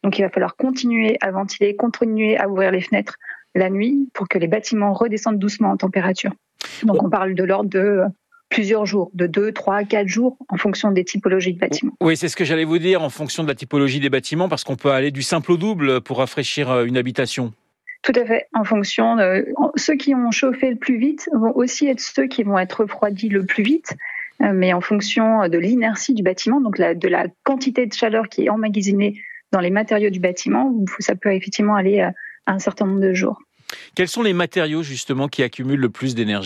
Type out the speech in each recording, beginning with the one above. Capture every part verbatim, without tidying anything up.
Donc il va falloir continuer à ventiler, continuer à ouvrir les fenêtres la nuit pour que les bâtiments redescendent doucement en température. Donc on parle de l'ordre de plusieurs jours, de deux, trois, quatre jours en fonction des typologies de bâtiments. Oui, c'est ce que j'allais vous dire, en fonction de la typologie des bâtiments, parce qu'on peut aller du simple au double pour rafraîchir une habitation. Tout à fait, en fonction de ceux qui ont chauffé le plus vite vont aussi être ceux qui vont être refroidis le plus vite, mais en fonction de l'inertie du bâtiment, donc la, de la quantité de chaleur qui est emmagasinée dans les matériaux du bâtiment, ça peut effectivement aller à un certain nombre de jours. Quels sont les matériaux justement qui accumulent le plus d'énergie ?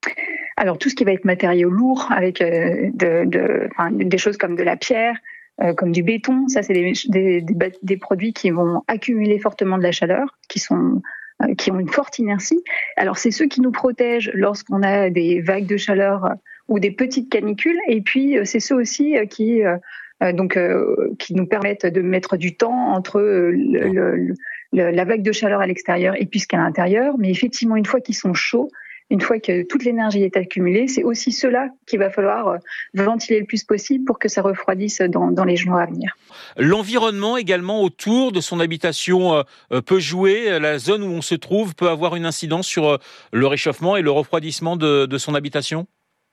Alors tout ce qui va être matériaux lourds, avec euh, de, de, enfin, des choses comme de la pierre, euh, comme du béton, ça c'est des, des, des, des produits qui vont accumuler fortement de la chaleur, qui sont euh, qui ont une forte inertie. Alors c'est ceux qui nous protègent lorsqu'on a des vagues de chaleur euh, ou des petites canicules, et puis euh, c'est ceux aussi euh, qui euh, donc euh, qui nous permettent de mettre du temps entre euh, le, le, le, la vague de chaleur à l'extérieur et puis ce qu'à l'intérieur. Mais effectivement, une fois qu'ils sont chauds, une fois que toute l'énergie est accumulée, c'est aussi ceux-là qu'il va falloir ventiler le plus possible pour que ça refroidisse dans, dans les jours à venir. L'environnement également autour de son habitation peut jouer. La zone où on se trouve peut avoir une incidence sur le réchauffement et le refroidissement de, de son habitation ?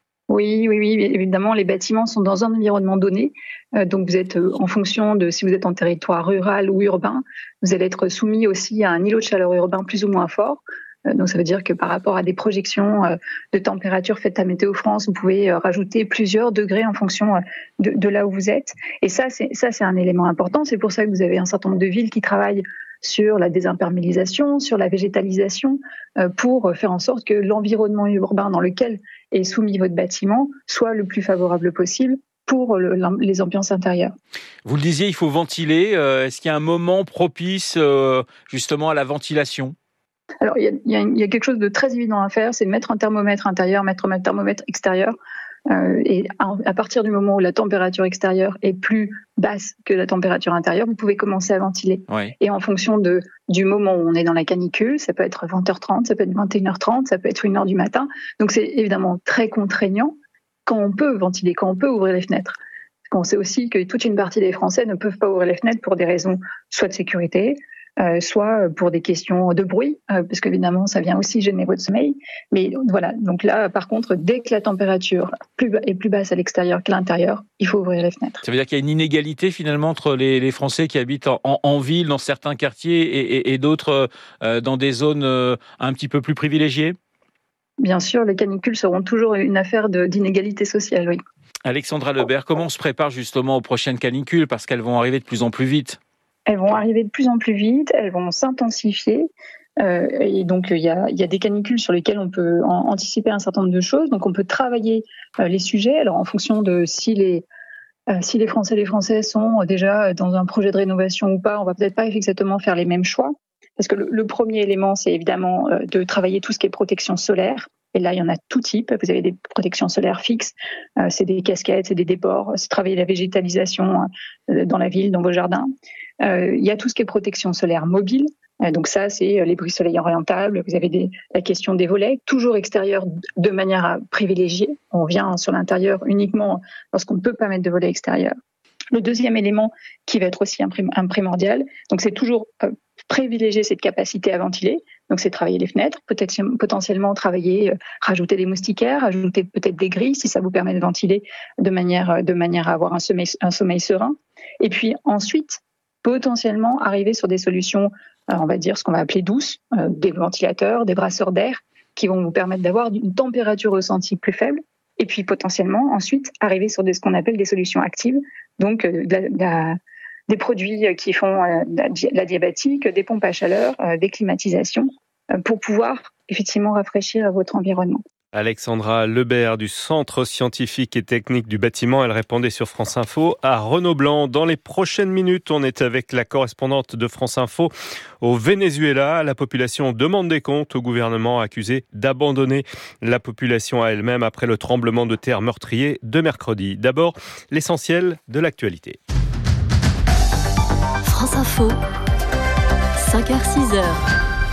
Oui, oui, oui, évidemment, les bâtiments sont dans un environnement donné. Euh, donc, vous êtes euh, en fonction de si vous êtes en territoire rural ou urbain, vous allez être soumis aussi à un îlot de chaleur urbain plus ou moins fort. Euh, donc, ça veut dire que par rapport à des projections euh, de température faites à Météo France, vous pouvez euh, rajouter plusieurs degrés en fonction euh, de, de là où vous êtes. Et ça, c'est ça, c'est un élément important. C'est pour ça que vous avez un certain nombre de villes qui travaillent sur la désimperméabilisation, sur la végétalisation, euh, pour faire en sorte que l'environnement urbain dans lequel est soumis votre bâtiment soit le plus favorable possible pour le, les ambiances intérieures. Vous le disiez, il faut ventiler. Euh, est-ce qu'il y a un moment propice euh, justement à la ventilation ? Alors, il y, a, il, y a, il y a quelque chose de très évident à faire, c'est mettre un thermomètre intérieur, mettre un thermomètre extérieur. Euh, et à, à partir du moment où la température extérieure est plus basse que la température intérieure, vous pouvez commencer à ventiler. Oui. Et en fonction de, du moment où on est dans la canicule, ça peut être vingt heures trente, ça peut être vingt et une heures trente, ça peut être une heure du matin. Donc c'est évidemment très contraignant quand on peut ventiler, quand on peut ouvrir les fenêtres. On sait aussi que toute une partie des Français ne peuvent pas ouvrir les fenêtres pour des raisons soit de sécurité, Euh, soit pour des questions de bruit, euh, parce qu'évidemment, ça vient aussi gêner votre sommeil. Mais voilà, donc là, par contre, dès que la température plus ba- est plus basse à l'extérieur qu'à l'intérieur, il faut ouvrir les fenêtres. Ça veut dire qu'il y a une inégalité finalement entre les, les Français qui habitent en, en, en ville, dans certains quartiers, et, et, et d'autres euh, dans des zones euh, un petit peu plus privilégiées ? Bien sûr, les canicules seront toujours une affaire de, d'inégalité sociale, oui. Alexandra Lebert, comment on se prépare justement aux prochaines canicules, parce qu'elles vont arriver de plus en plus vite ? Elles vont arriver de plus en plus vite, elles vont s'intensifier. Euh, et donc, il y a, il y a des canicules sur lesquelles on peut en, anticiper un certain nombre de choses. Donc, on peut travailler euh, les sujets. Alors, en fonction de si les, euh, si les Français et les Françaises sont déjà dans un projet de rénovation ou pas, on va peut-être pas exactement faire les mêmes choix. Parce que le, le premier élément, c'est évidemment euh, de travailler tout ce qui est protection solaire. Et là, il y en a tout type. Vous avez des protections solaires fixes, euh, c'est des casquettes, c'est des déports, c'est travailler la végétalisation euh, dans la ville, dans vos jardins. Euh, il y a tout ce qui est protection solaire mobile. Euh, donc ça, c'est les bris soleil orientables. Vous avez des, la question des volets, toujours extérieurs de manière à privilégier. On vient sur l'intérieur uniquement lorsqu'on ne peut pas mettre de volets extérieurs. Le deuxième élément qui va être aussi un, prim- un primordial, donc c'est toujours euh, privilégier cette capacité à ventiler. Donc c'est travailler les fenêtres, peut-être potentiellement travailler, euh, rajouter des moustiquaires, rajouter peut-être des grilles si ça vous permet de ventiler de manière de manière à avoir un sommeil, un sommeil serein. Et puis ensuite, potentiellement arriver sur des solutions, euh, on va dire ce qu'on va appeler douces, euh, des ventilateurs, des brasseurs d'air qui vont vous permettre d'avoir une température ressentie plus faible. Et puis potentiellement ensuite arriver sur des, ce qu'on appelle des solutions actives, donc euh, de la, de la, des produits qui font euh, de la, de la diabatique, des pompes à chaleur, euh, des climatisations, euh, pour pouvoir effectivement rafraîchir votre environnement. Alexandra Lebert du Centre scientifique et technique du bâtiment. Elle répondait sur France Info à Renaud Blanc. Dans les prochaines minutes, on est avec la correspondante de France Info au Venezuela. La population demande des comptes au gouvernement accusé d'abandonner la population à elle-même après le tremblement de terre meurtrier de mercredi. D'abord, l'essentiel de l'actualité. France Info, cinq heures six heures.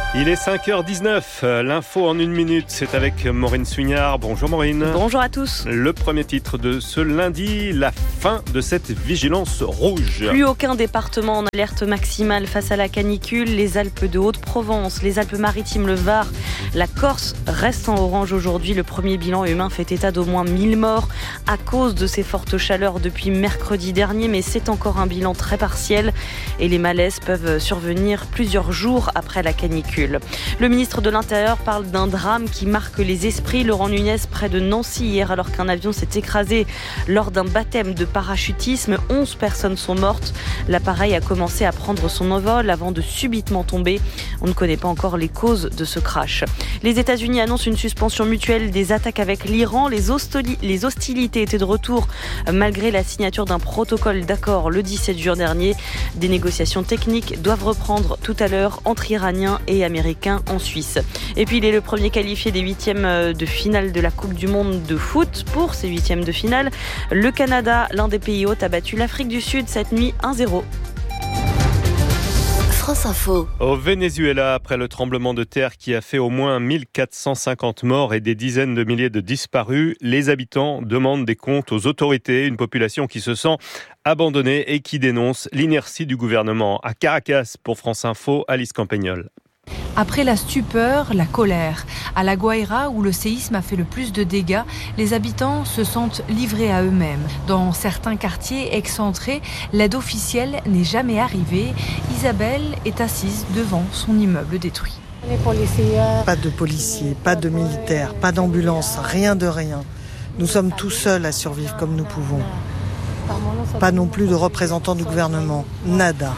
Il est cinq heures dix-neuf, l'info en une minute, c'est avec Maureen Suignard. Bonjour Maureen. Bonjour à tous. Le premier titre de ce lundi, la fin de cette vigilance rouge. Plus aucun département en alerte maximale face à la canicule. Les Alpes de Haute-Provence, les Alpes-Maritimes, le Var, la Corse restent en orange aujourd'hui. Le premier bilan humain fait état d'au moins mille morts à cause de ces fortes chaleurs depuis mercredi dernier. Mais c'est encore un bilan très partiel et les malaises peuvent survenir plusieurs jours après la canicule. Le ministre de l'Intérieur parle d'un drame qui marque les esprits. Laurent Nunez près de Nancy hier alors qu'un avion s'est écrasé lors d'un baptême de parachutisme. onze personnes sont mortes. L'appareil a commencé à prendre son envol avant de subitement tomber. On ne connaît pas encore les causes de ce crash. Les États-Unis annoncent une suspension mutuelle des attaques avec l'Iran. Les, hostili- les hostilités étaient de retour malgré la signature d'un protocole d'accord le dix-sept juin dernier. Des négociations techniques doivent reprendre tout à l'heure entre Iraniens et Américain en Suisse. Et puis il est le premier qualifié des huitièmes de finale de la Coupe du Monde de foot. Pour ces huitièmes de finale, le Canada, l'un des pays hôtes, a battu l'Afrique du Sud cette nuit un zéro. France Info. Au Venezuela, après le tremblement de terre qui a fait au moins mille quatre cent cinquante morts et des dizaines de milliers de disparus, les habitants demandent des comptes aux autorités, une population qui se sent abandonnée et qui dénonce l'inertie du gouvernement. À Caracas, pour France Info, Alice Campagnol. Après la stupeur, la colère. À La Guaira, où le séisme a fait le plus de dégâts, les habitants se sentent livrés à eux-mêmes. Dans certains quartiers excentrés, l'aide officielle n'est jamais arrivée. Isabelle est assise devant son immeuble détruit. Pas de policiers, pas de militaires, pas d'ambulance, rien de rien. Nous sommes tout seuls à survivre comme nous pouvons. Pas non plus de représentants du gouvernement. Nada.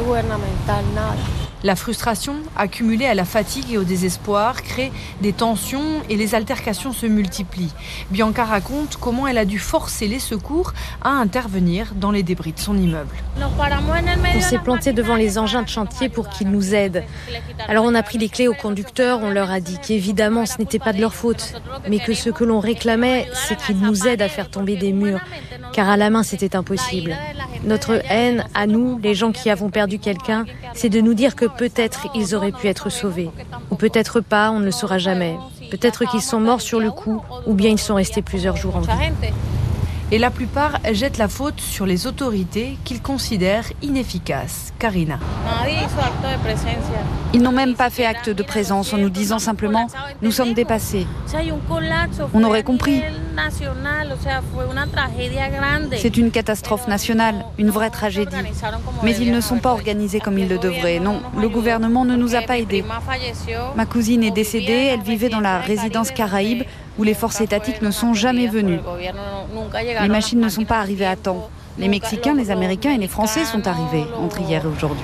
La frustration, accumulée à la fatigue et au désespoir, crée des tensions et les altercations se multiplient. Bianca raconte comment elle a dû forcer les secours à intervenir dans les débris de son immeuble. On s'est planté devant les engins de chantier pour qu'ils nous aident. Alors on a pris les clés au conducteur, on leur a dit qu'évidemment ce n'était pas de leur faute, mais que ce que l'on réclamait, c'est qu'ils nous aident à faire tomber des murs, car à la main c'était impossible. Notre haine, à nous, les gens qui avons perdu quelqu'un, c'est de nous dire que peut-être ils auraient pu être sauvés. Ou peut-être pas, on ne le saura jamais. Peut-être qu'ils sont morts sur le coup, ou bien ils sont restés plusieurs jours en vie. Et la plupart jettent la faute sur les autorités qu'ils considèrent inefficaces. Karina. Ils n'ont même pas fait acte de présence en nous disant simplement « nous sommes dépassés ». On aurait compris. C'est une catastrophe nationale, une vraie tragédie. Mais ils ne sont pas organisés comme ils le devraient. Non, le gouvernement ne nous a pas aidés. Ma cousine est décédée, elle vivait dans la résidence Caraïbe où les forces étatiques ne sont jamais venues. Les machines ne sont pas arrivées à temps. Les Mexicains, les Américains et les Français sont arrivés entre hier et aujourd'hui.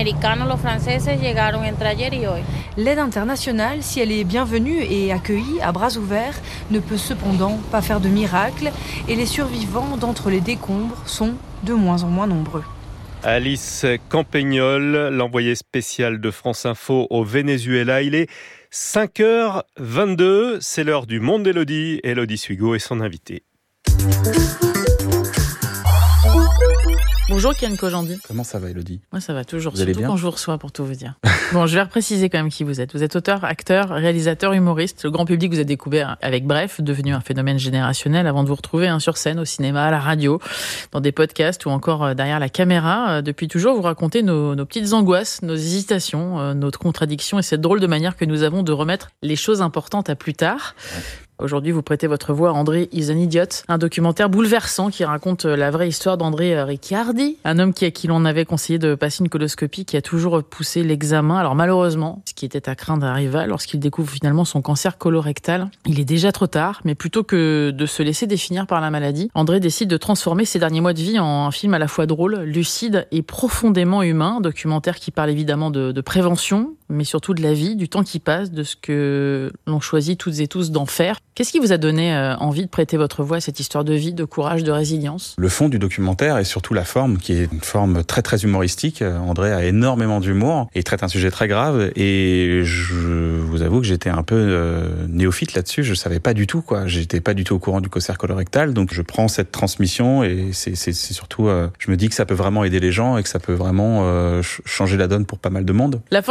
L'aide internationale, si elle est bienvenue et accueillie à bras ouverts, ne peut cependant pas faire de miracle et les survivants d'entre les décombres sont de moins en moins nombreux. Alice Campagnol, l'envoyée spéciale de France Info au Venezuela. Il est cinq heures vingt-deux, c'est l'heure du Monde d'Élodie. Élodie Suigo est son invitée. Bonjour Kian Kojandi. Comment ça va Élodie ? Moi ça va toujours, vous allez surtout bien quand je vous reçois pour tout vous dire. Bon, je vais repréciser quand même qui vous êtes. Vous êtes auteur, acteur, réalisateur, humoriste. Le grand public vous a découvert avec Bref, devenu un phénomène générationnel avant de vous retrouver hein, sur scène, au cinéma, à la radio, dans des podcasts ou encore derrière la caméra. Depuis toujours, vous racontez nos, nos petites angoisses, nos hésitations, notre contradiction et cette drôle de manière que nous avons de remettre les choses importantes à plus tard. Ouais. Aujourd'hui, vous prêtez votre voix à André is an Idiot, un documentaire bouleversant qui raconte la vraie histoire d'André Ricciardi, un homme qui, à qui l'on avait conseillé de passer une coloscopie, qui a toujours poussé l'examen. Alors malheureusement, ce qui était à craindre arriva lorsqu'il découvre finalement son cancer colorectal. Il est déjà trop tard, mais plutôt que de se laisser définir par la maladie, André décide de transformer ses derniers mois de vie en un film à la fois drôle, lucide et profondément humain, un documentaire qui parle évidemment de, de prévention, mais surtout de la vie, du temps qui passe, de ce que l'on choisit toutes et tous d'en faire. Qu'est-ce qui vous a donné euh, envie de prêter votre voix à cette histoire de vie, de courage, de résilience ? Le fond du documentaire et surtout la forme, qui est une forme très très humoristique. André a énormément d'humour et traite un sujet très grave. Et je vous avoue que j'étais un peu euh, néophyte là-dessus. Je savais pas du tout, quoi. J'étais pas du tout au courant du cancer colorectal. Donc je prends cette transmission et c'est, c'est, c'est surtout, euh, je me dis que ça peut vraiment aider les gens et que ça peut vraiment euh, changer la donne pour pas mal de monde. La force de cet homme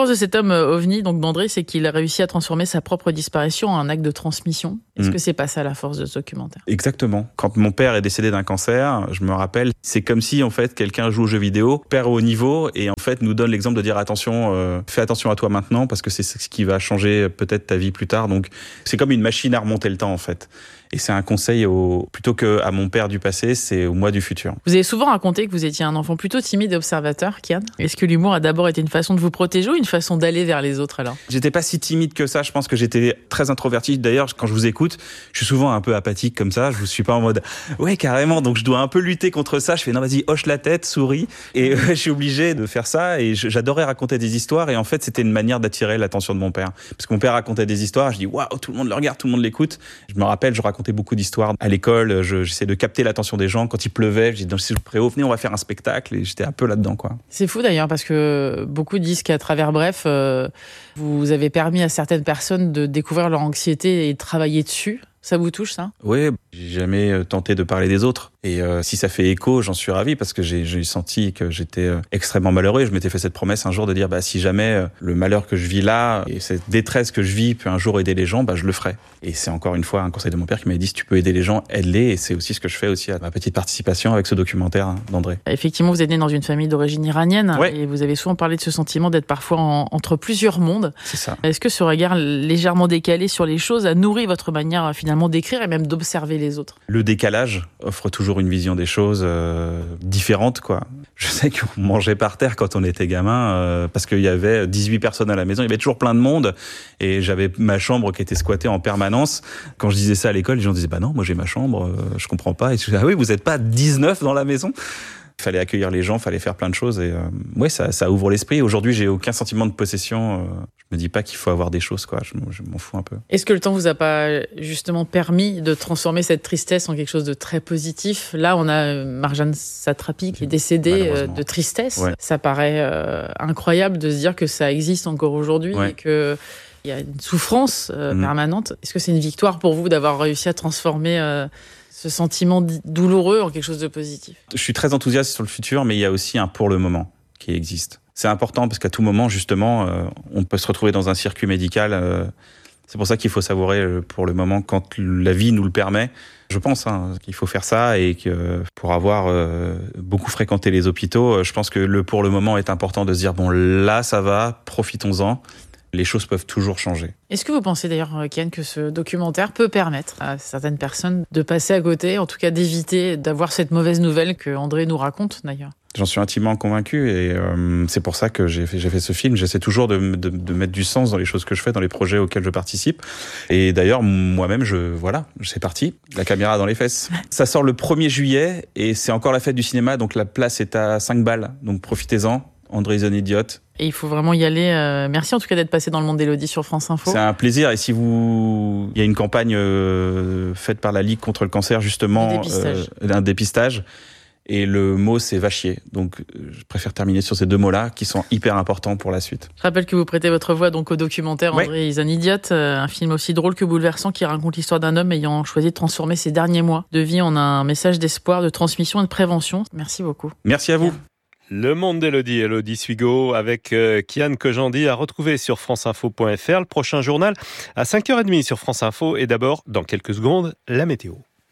l'homme ovni donc d'André, c'est qu'il a réussi à transformer sa propre disparition en un acte de transmission. Est-ce mmh. que c'est pas ça la force de ce documentaire ? Exactement. Quand mon père est décédé d'un cancer, je me rappelle, c'est comme si en fait quelqu'un joue aux jeux vidéo, perd au haut niveau et en fait nous donne l'exemple de dire attention, euh, fais attention à toi maintenant parce que c'est ce qui va changer peut-être ta vie plus tard. Donc c'est comme une machine à remonter le temps en fait. Et c'est un conseil au, plutôt qu'à mon père du passé, c'est au moi du futur. Vous avez souvent raconté que vous étiez un enfant plutôt timide et observateur, Kian. Est-ce que l'humour a d'abord été une façon de vous protéger ou une façon d'aller vers les autres alors ? J'étais pas si timide que ça, je pense que j'étais très introverti. D'ailleurs, quand je vous écoute, je suis souvent un peu apathique comme ça, je ne suis pas en mode « ouais, carrément », donc je dois un peu lutter contre ça. Je fais « non, vas-y, hoche la tête, souris ». Et euh, je suis obligé de faire ça et j'adorais raconter des histoires et en fait, c'était une manière d'attirer l'attention de mon père. Parce que mon père racontait des histoires, je dis « waouh, tout le monde le regarde, tout le monde l'écoute ». Je me rappelle, je racontais beaucoup d'histoires à l'école, je, j'essaie de capter l'attention des gens. Quand il pleuvait, je dis dans le préau, venez, on va faire un spectacle. Et j'étais un peu là-dedans, quoi. C'est fou d'ailleurs, parce que beaucoup disent qu'à travers Bref, euh, vous avez permis à certaines personnes de découvrir leur anxiété et de travailler dessus. Ça vous touche, ça ? Oui, j'ai jamais tenté de parler des autres. Et euh, si ça fait écho, j'en suis ravi parce que j'ai, j'ai senti que j'étais euh, extrêmement malheureux. Et je m'étais fait cette promesse un jour de dire, bah, si jamais euh, le malheur que je vis là et cette détresse que je vis peut un jour aider les gens, bah, je le ferai. Et c'est encore une fois un conseil de mon père qui m'a dit, si tu peux aider les gens, aide-les. Et c'est aussi ce que je fais aussi à ma petite participation avec ce documentaire hein, d'André. Effectivement, vous êtes né dans une famille d'origine iranienne. Ouais. Et vous avez souvent parlé de ce sentiment d'être parfois en, entre plusieurs mondes. C'est ça. Est-ce que ce regard légèrement décalé sur les choses a nourri votre manière finalement d'écrire et même d'observer les autres ? Le décalage offre toujours une vision des choses euh, différentes, quoi. Je sais qu'on mangeait par terre quand on était gamin euh, parce qu'il y avait dix-huit personnes à la maison, il y avait toujours plein de monde et j'avais ma chambre qui était squattée en permanence. Quand je disais ça à l'école, les gens disaient bah non, moi j'ai ma chambre, euh, je comprends pas. Et je disais ah oui, vous êtes pas dix-neuf dans la maison ? Il fallait accueillir les gens, il fallait faire plein de choses et euh, ouais, ça, ça ouvre l'esprit. Aujourd'hui, j'ai aucun sentiment de possession. Euh, je me dis pas qu'il faut avoir des choses, quoi. Je, je m'en fous un peu. Est-ce que le temps vous a pas justement permis de transformer cette tristesse en quelque chose de très positif ? Là, on a Marjane Satrapi qui est décédée de tristesse. Ouais. Ça paraît euh, incroyable de se dire que ça existe encore aujourd'hui ouais. et que il y a une souffrance euh, mmh. permanente. Est-ce que c'est une victoire pour vous d'avoir réussi à transformer euh, ce sentiment douloureux en quelque chose de positif ? Je suis très enthousiaste sur le futur, mais il y a aussi un pour le moment qui existe. C'est important parce qu'à tout moment, justement, euh, on peut se retrouver dans un circuit médical. Euh, c'est pour ça qu'il faut savourer euh, pour le moment quand la vie nous le permet. Je pense hein, qu'il faut faire ça et que pour avoir euh, beaucoup fréquenté les hôpitaux, je pense que le pour le moment est important de se dire bon là ça va, profitons-en. Les choses peuvent toujours changer. Est-ce que vous pensez d'ailleurs, Kian, que ce documentaire peut permettre à certaines personnes de passer à côté, en tout cas d'éviter d'avoir cette mauvaise nouvelle que André nous raconte d'ailleurs ? J'en suis intimement convaincu et euh, c'est pour ça que j'ai fait, j'ai fait ce film. J'essaie toujours de, de, de mettre du sens dans les choses que je fais, dans les projets auxquels je participe. Et d'ailleurs, moi-même, je voilà, c'est parti, la caméra dans les fesses. Ça sort le premier juillet et c'est encore la fête du cinéma, donc la place est à cinq balles, donc profitez-en. André is an idiot. Et il faut vraiment y aller. Euh, merci en tout cas d'être passé dans le monde d'Élodie sur France Info. C'est un plaisir. Et si vous, il y a une campagne euh, faite par la Ligue contre le cancer justement, un dépistage. Euh, un dépistage. Et le mot c'est va chier. Donc je préfère terminer sur ces deux mots-là qui sont hyper importants pour la suite. Je rappelle que vous prêtez votre voix donc au documentaire André ouais. is an idiot, un film aussi drôle que bouleversant qui raconte l'histoire d'un homme ayant choisi de transformer ses derniers mois de vie en un message d'espoir, de transmission et de prévention. Merci beaucoup. Merci à vous. Bien. Le monde d'Élodie, Élodie Suigo avec euh, Kian Kojandi à retrouver sur franceinfo point f r. Le prochain journal à cinq heures trente sur France Info. Et d'abord, dans quelques secondes, la météo.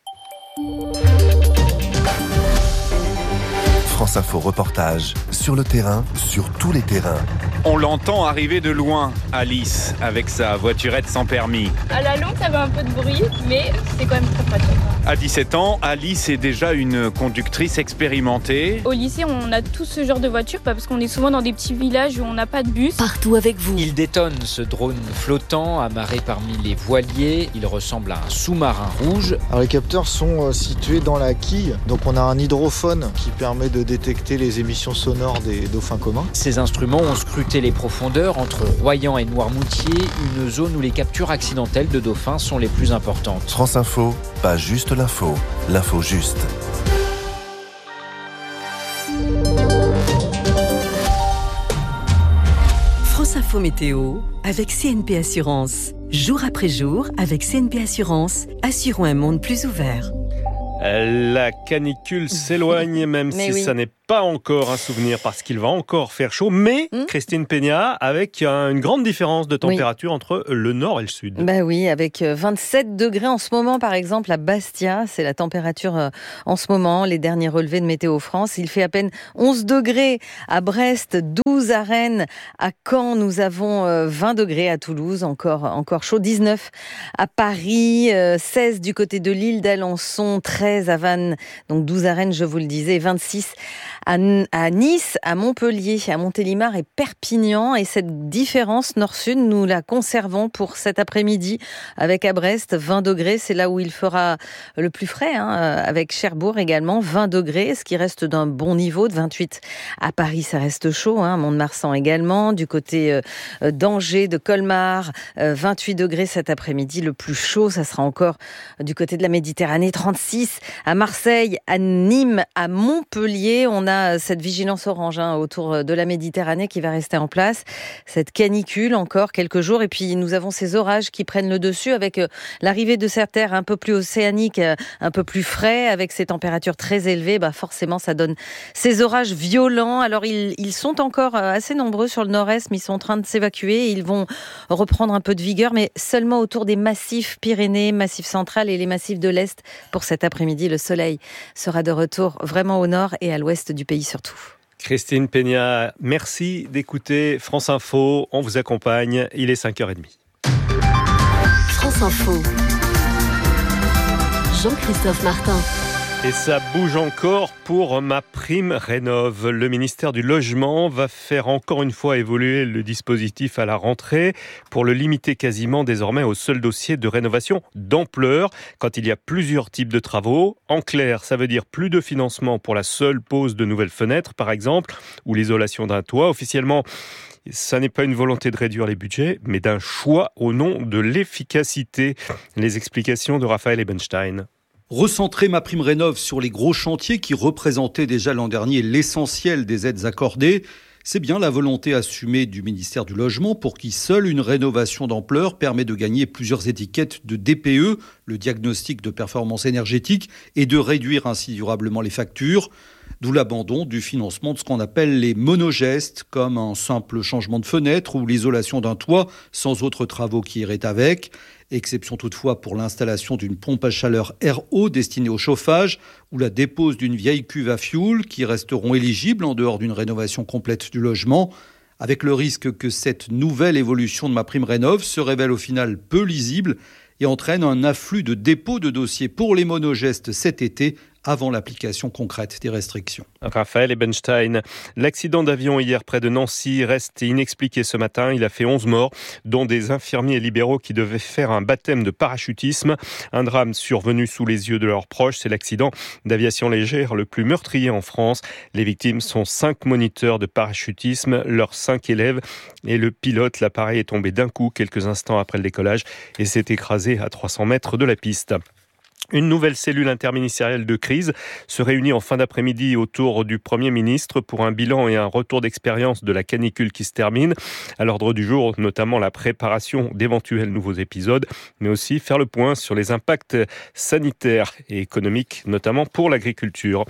France Info reportage sur le terrain, sur tous les terrains. On l'entend arriver de loin, Alice, avec sa voiturette sans permis. À la longue, ça avait un peu de bruit, mais c'est quand même très pratique. À dix-sept ans, Alice est déjà une conductrice expérimentée. Au lycée, on a tout ce genre de voiture parce qu'on est souvent dans des petits villages où on n'a pas de bus. Partout avec vous. Il détonne ce drone flottant, amarré parmi les voiliers. Il ressemble à un sous-marin rouge. Alors, les capteurs sont situés dans la quille, donc on a un hydrophone qui permet de détecter les émissions sonores des dauphins communs. Ces instruments ont scruté les profondeurs entre Royan et Noirmoutier, une zone où les captures accidentelles de dauphins sont les plus importantes. France Info, pas juste l'info, l'info juste. France Info Météo avec C N P Assurance. Jour après jour, avec C N P Assurance, assurons un monde plus ouvert. La canicule s'éloigne, même Mais si oui. ça n'est pas pas encore un souvenir parce qu'il va encore faire chaud, mais mmh. Christine Peña, avec une grande différence de température oui. entre le nord et le sud. Bah oui, avec vingt-sept degrés en ce moment, par exemple, à Bastia, c'est la température en ce moment, les derniers relevés de Météo France. Il fait à peine onze degrés à Brest, douze à Rennes, à Caen, nous avons vingt degrés à Toulouse, encore, encore chaud, dix-neuf à Paris, seize du côté de l'île d'Alençon, treize à Vannes, donc douze à Rennes, je vous le disais, vingt-six à, à Nice, à Montpellier, à Montélimar et Perpignan. Et cette différence nord-sud, nous la conservons pour cet après-midi avec à Brest, vingt degrés. C'est là où il fera le plus frais, hein, avec Cherbourg également, vingt degrés, ce qui reste d'un bon niveau, de vingt-huit à Paris, ça reste chaud, hein, Mont-de-Marsan également. Du côté euh, d'Angers, de Colmar, euh, vingt-huit degrés cet après-midi. Le plus chaud, ça sera encore du côté de la Méditerranée, trente-six à Marseille, à Nîmes, à Montpellier. On a cette vigilance orange hein, autour de la Méditerranée qui va rester en place. Cette canicule encore quelques jours. Et puis nous avons ces orages qui prennent le dessus avec l'arrivée de cette air un peu plus océanique, un peu plus frais, avec ces températures très élevées. Bah forcément, ça donne ces orages violents. Alors ils, ils sont encore assez nombreux sur le nord-est, mais ils sont en train de s'évacuer. Ils vont reprendre un peu de vigueur, mais seulement autour des massifs Pyrénées, massif central et les massifs de l'Est. Pour cet après-midi, le soleil sera de retour vraiment au nord et à l'ouest du pays surtout. Christine Peña, merci d'écouter France Info. On vous accompagne. Il est cinq heures trente. France Info. Jean-Christophe Martin. Et ça bouge encore pour MaPrimeRénov'. Le ministère du Logement va faire encore une fois évoluer le dispositif à la rentrée pour le limiter quasiment désormais au seul dossier de rénovation d'ampleur quand il y a plusieurs types de travaux. En clair, ça veut dire plus de financement pour la seule pose de nouvelles fenêtres, par exemple, ou l'isolation d'un toit. Officiellement, ça n'est pas une volonté de réduire les budgets, mais d'un choix au nom de l'efficacité. Les explications de Raphaël Ebenstein. Recentrer MaPrimeRénov' sur les gros chantiers qui représentaient déjà l'an dernier l'essentiel des aides accordées, c'est bien la volonté assumée du ministère du Logement pour qui seule une rénovation d'ampleur permet de gagner plusieurs étiquettes de D P E, le diagnostic de performance énergétique, et de réduire ainsi durablement les factures. D'où l'abandon du financement de ce qu'on appelle les monogestes, comme un simple changement de fenêtre ou l'isolation d'un toit sans autres travaux qui iraient avec. Exception toutefois pour l'installation d'une pompe à chaleur R O destinée au chauffage ou la dépose d'une vieille cuve à fioul qui resteront éligibles en dehors d'une rénovation complète du logement, avec le risque que cette nouvelle évolution de MaPrimeRénov' se révèle au final peu lisible et entraîne un afflux de dépôts de dossiers pour les monogestes cet été avant l'application concrète des restrictions. Raphaël Ebenstein. L'accident d'avion hier près de Nancy reste inexpliqué ce matin. Il a fait onze morts, dont des infirmiers libéraux qui devaient faire un baptême de parachutisme. Un drame survenu sous les yeux de leurs proches. C'est l'accident d'aviation légère le plus meurtrier en France. Les victimes sont cinq moniteurs de parachutisme, leurs cinq élèves et le pilote. L'appareil est tombé d'un coup quelques instants après le décollage et s'est écrasé à trois cents mètres de la piste. Une nouvelle cellule interministérielle de crise se réunit en fin d'après-midi autour du Premier ministre pour un bilan et un retour d'expérience de la canicule qui se termine. À l'ordre du jour, notamment la préparation d'éventuels nouveaux épisodes, mais aussi faire le point sur les impacts sanitaires et économiques, notamment pour l'agriculture.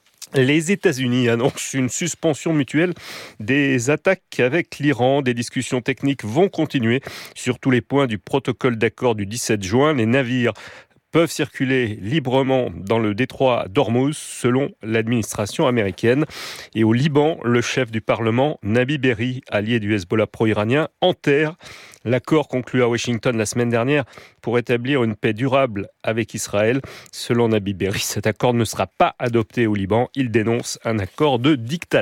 Les États-Unis annoncent une suspension mutuelle des attaques avec l'Iran. Des discussions techniques vont continuer sur tous les points du protocole d'accord du dix-sept juin. Les navires peuvent circuler librement dans le détroit d'Ormuz, selon l'administration américaine. Et au Liban, le chef du Parlement, Nabi Berri, allié du Hezbollah pro-iranien, enterre l'accord conclu à Washington la semaine dernière pour établir une paix durable avec Israël. Selon Nabi Berri, cet accord ne sera pas adopté au Liban. Il dénonce un accord de diktat.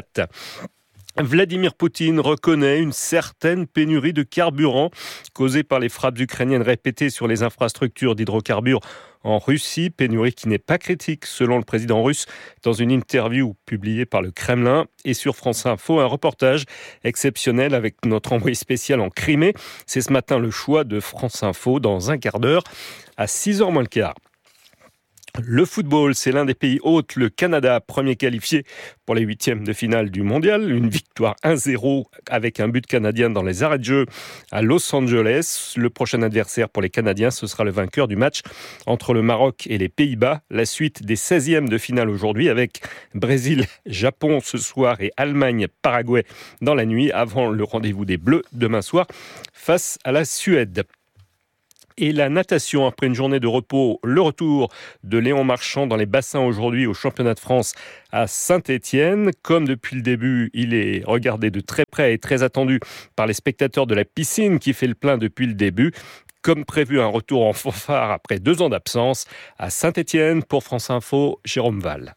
Vladimir Poutine reconnaît une certaine pénurie de carburant causée par les frappes ukrainiennes répétées sur les infrastructures d'hydrocarbures en Russie, pénurie qui n'est pas critique selon le président russe dans une interview publiée par le Kremlin. Et sur France Info, un reportage exceptionnel avec notre envoyé spécial en Crimée. C'est ce matin le choix de France Info dans un quart d'heure à six heures moins le quart. Le football, c'est l'un des pays hôtes, le Canada, premier qualifié pour les huitièmes de finale du mondial. Une victoire un zéro avec un but canadien dans les arrêts de jeu à Los Angeles. Le prochain adversaire pour les Canadiens, ce sera le vainqueur du match entre le Maroc et les Pays-Bas. La suite des seizièmes de finale aujourd'hui avec Brésil-Japon ce soir et Allemagne-Paraguay dans la nuit avant le rendez-vous des Bleus demain soir face à la Suède. Et la natation, après une journée de repos, le retour de Léon Marchand dans les bassins aujourd'hui au championnat de France à Saint-Étienne. Comme depuis le début, il est regardé de très près et très attendu par les spectateurs de la piscine qui fait le plein depuis le début. Comme prévu, un retour en fanfare après deux ans d'absence à Saint-Étienne. Pour France Info, Jérôme Val.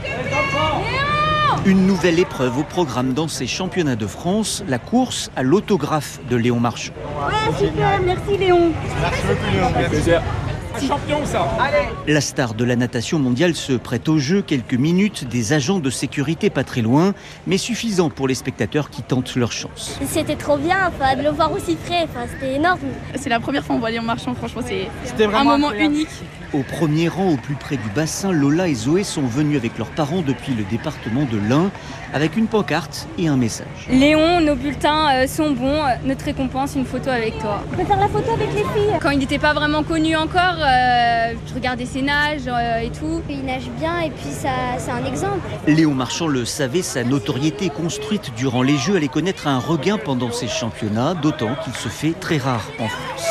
Une nouvelle épreuve au programme dans ces championnats de France, la course à l'autographe de Léon Marchand. Ouais, super, merci Léon. Merci beaucoup Léon. Merci. Champion ça. Allez. La star de la natation mondiale se prête au jeu, quelques minutes, des agents de sécurité pas très loin, mais suffisant pour les spectateurs qui tentent leur chance. C'était trop bien, enfin, de le voir aussi près, enfin, c'était énorme. C'est la première fois qu'on voit Léon Marchand, franchement c'est C'était un moment incroyable. unique. Au premier rang, au plus près du bassin, Lola et Zoé sont venus avec leurs parents depuis le département de l'Ain, avec une pancarte et un message. Léon, nos bulletins sont bons, notre récompense, une photo avec toi. On peut faire la photo avec les filles. Quand il n'était pas vraiment connu encore, euh, je regardais ses nages euh, et tout. Il nage bien et puis ça, c'est un exemple. Léon Marchand le savait, sa notoriété construite durant les Jeux allait connaître un regain pendant ces championnats, d'autant qu'il se fait très rare en France.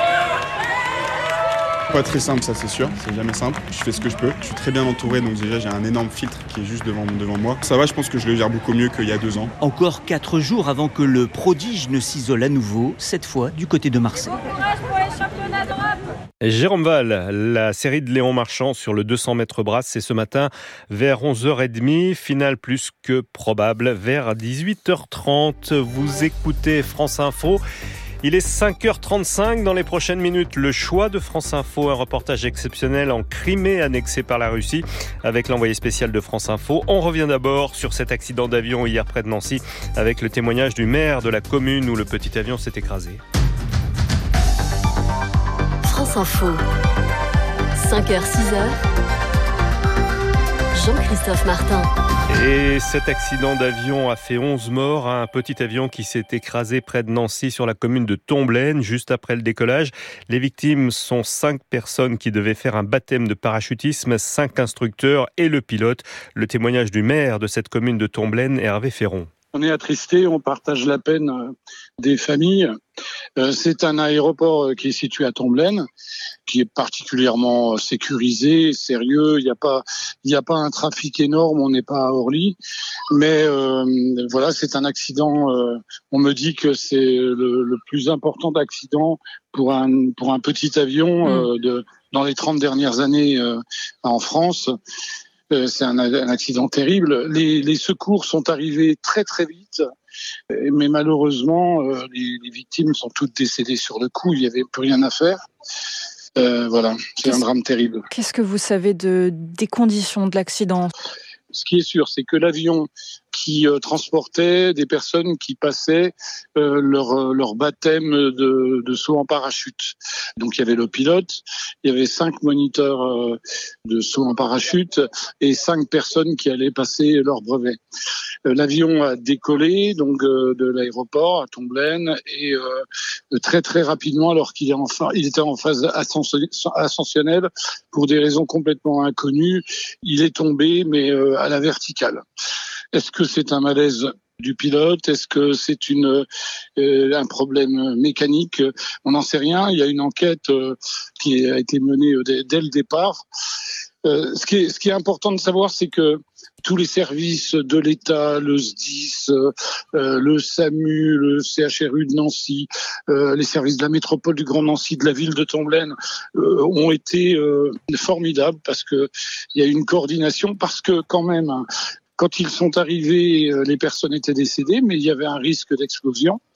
Pas très simple, ça c'est sûr, c'est jamais simple. Je fais ce que je peux, je suis très bien entouré, donc déjà j'ai un énorme filtre qui est juste devant, devant moi. Ça va, je pense que je le gère beaucoup mieux qu'il y a deux ans. Encore quatre jours avant que le prodige ne s'isole à nouveau, cette fois du côté de Marseille. Jérôme Val, la série de Léon Marchand sur le deux cents mètres brasse, c'est ce matin vers onze heures trente, finale plus que probable vers dix-huit heures trente. Vous écoutez France Info. Il est cinq heures trente-cinq. Dans les prochaines minutes, le choix de France Info, un reportage exceptionnel en Crimée annexé par la Russie avec l'envoyé spécial de France Info. On revient d'abord sur cet accident d'avion hier près de Nancy avec le témoignage du maire de la commune où le petit avion s'est écrasé. France Info, cinq heures six heures, Jean-Christophe Martin. Et cet accident d'avion a fait onze morts, un petit avion qui s'est écrasé près de Nancy sur la commune de Tomblaine juste après le décollage. Les victimes sont cinq personnes qui devaient faire un baptême de parachutisme, cinq instructeurs et le pilote. Le témoignage du maire de cette commune de Tomblaine, Hervé Ferron. On est attristé, on partage la peine des familles. C'est un aéroport qui est situé à Tomblaine, qui est particulièrement sécurisé, sérieux. Il n'y a pas, il n'y a pas un trafic énorme. On n'est pas à Orly, mais euh, voilà, c'est un accident. Euh, on me dit que c'est le, le plus important d'accident pour un pour un petit avion euh, de dans les trente dernières années euh, en France. C'est un, un accident terrible. Les, les secours sont arrivés très très vite, mais malheureusement, euh, les, les victimes sont toutes décédées sur le coup. Il n'y avait plus rien à faire. Euh, voilà, c'est Qu'est-ce, un drame terrible. Qu'est-ce que vous savez de, des conditions de l'accident ? Ce qui est sûr, c'est que l'avion qui euh, transportait des personnes qui passaient euh, leur, leur baptême de, de saut en parachute. Donc il y avait le pilote, il y avait cinq moniteurs euh, de saut en parachute et cinq personnes qui allaient passer leur brevet. Euh, l'avion a décollé donc euh, de l'aéroport à Tomblaine et euh, très très rapidement, alors qu'il est en fa- il était en phase ascensionnelle pour des raisons complètement inconnues, il est tombé mais euh, à la verticale. Est-ce que c'est un malaise du pilote ? Est-ce que c'est une, euh, un problème mécanique ? On n'en sait rien. Il y a une enquête euh, qui a été menée euh, dès, dès le départ. Euh, ce, qui est, ce qui est important de savoir, c'est que tous les services de l'État, le S D I S, euh, le SAMU, le C H R U de Nancy, euh, les services de la métropole du Grand Nancy, de la ville de Tomblaine, euh, ont été euh, formidables parce que il y a une coordination, parce que quand même, quand ils sont arrivés, les personnes étaient décédées, mais il y avait un risque d'explosion.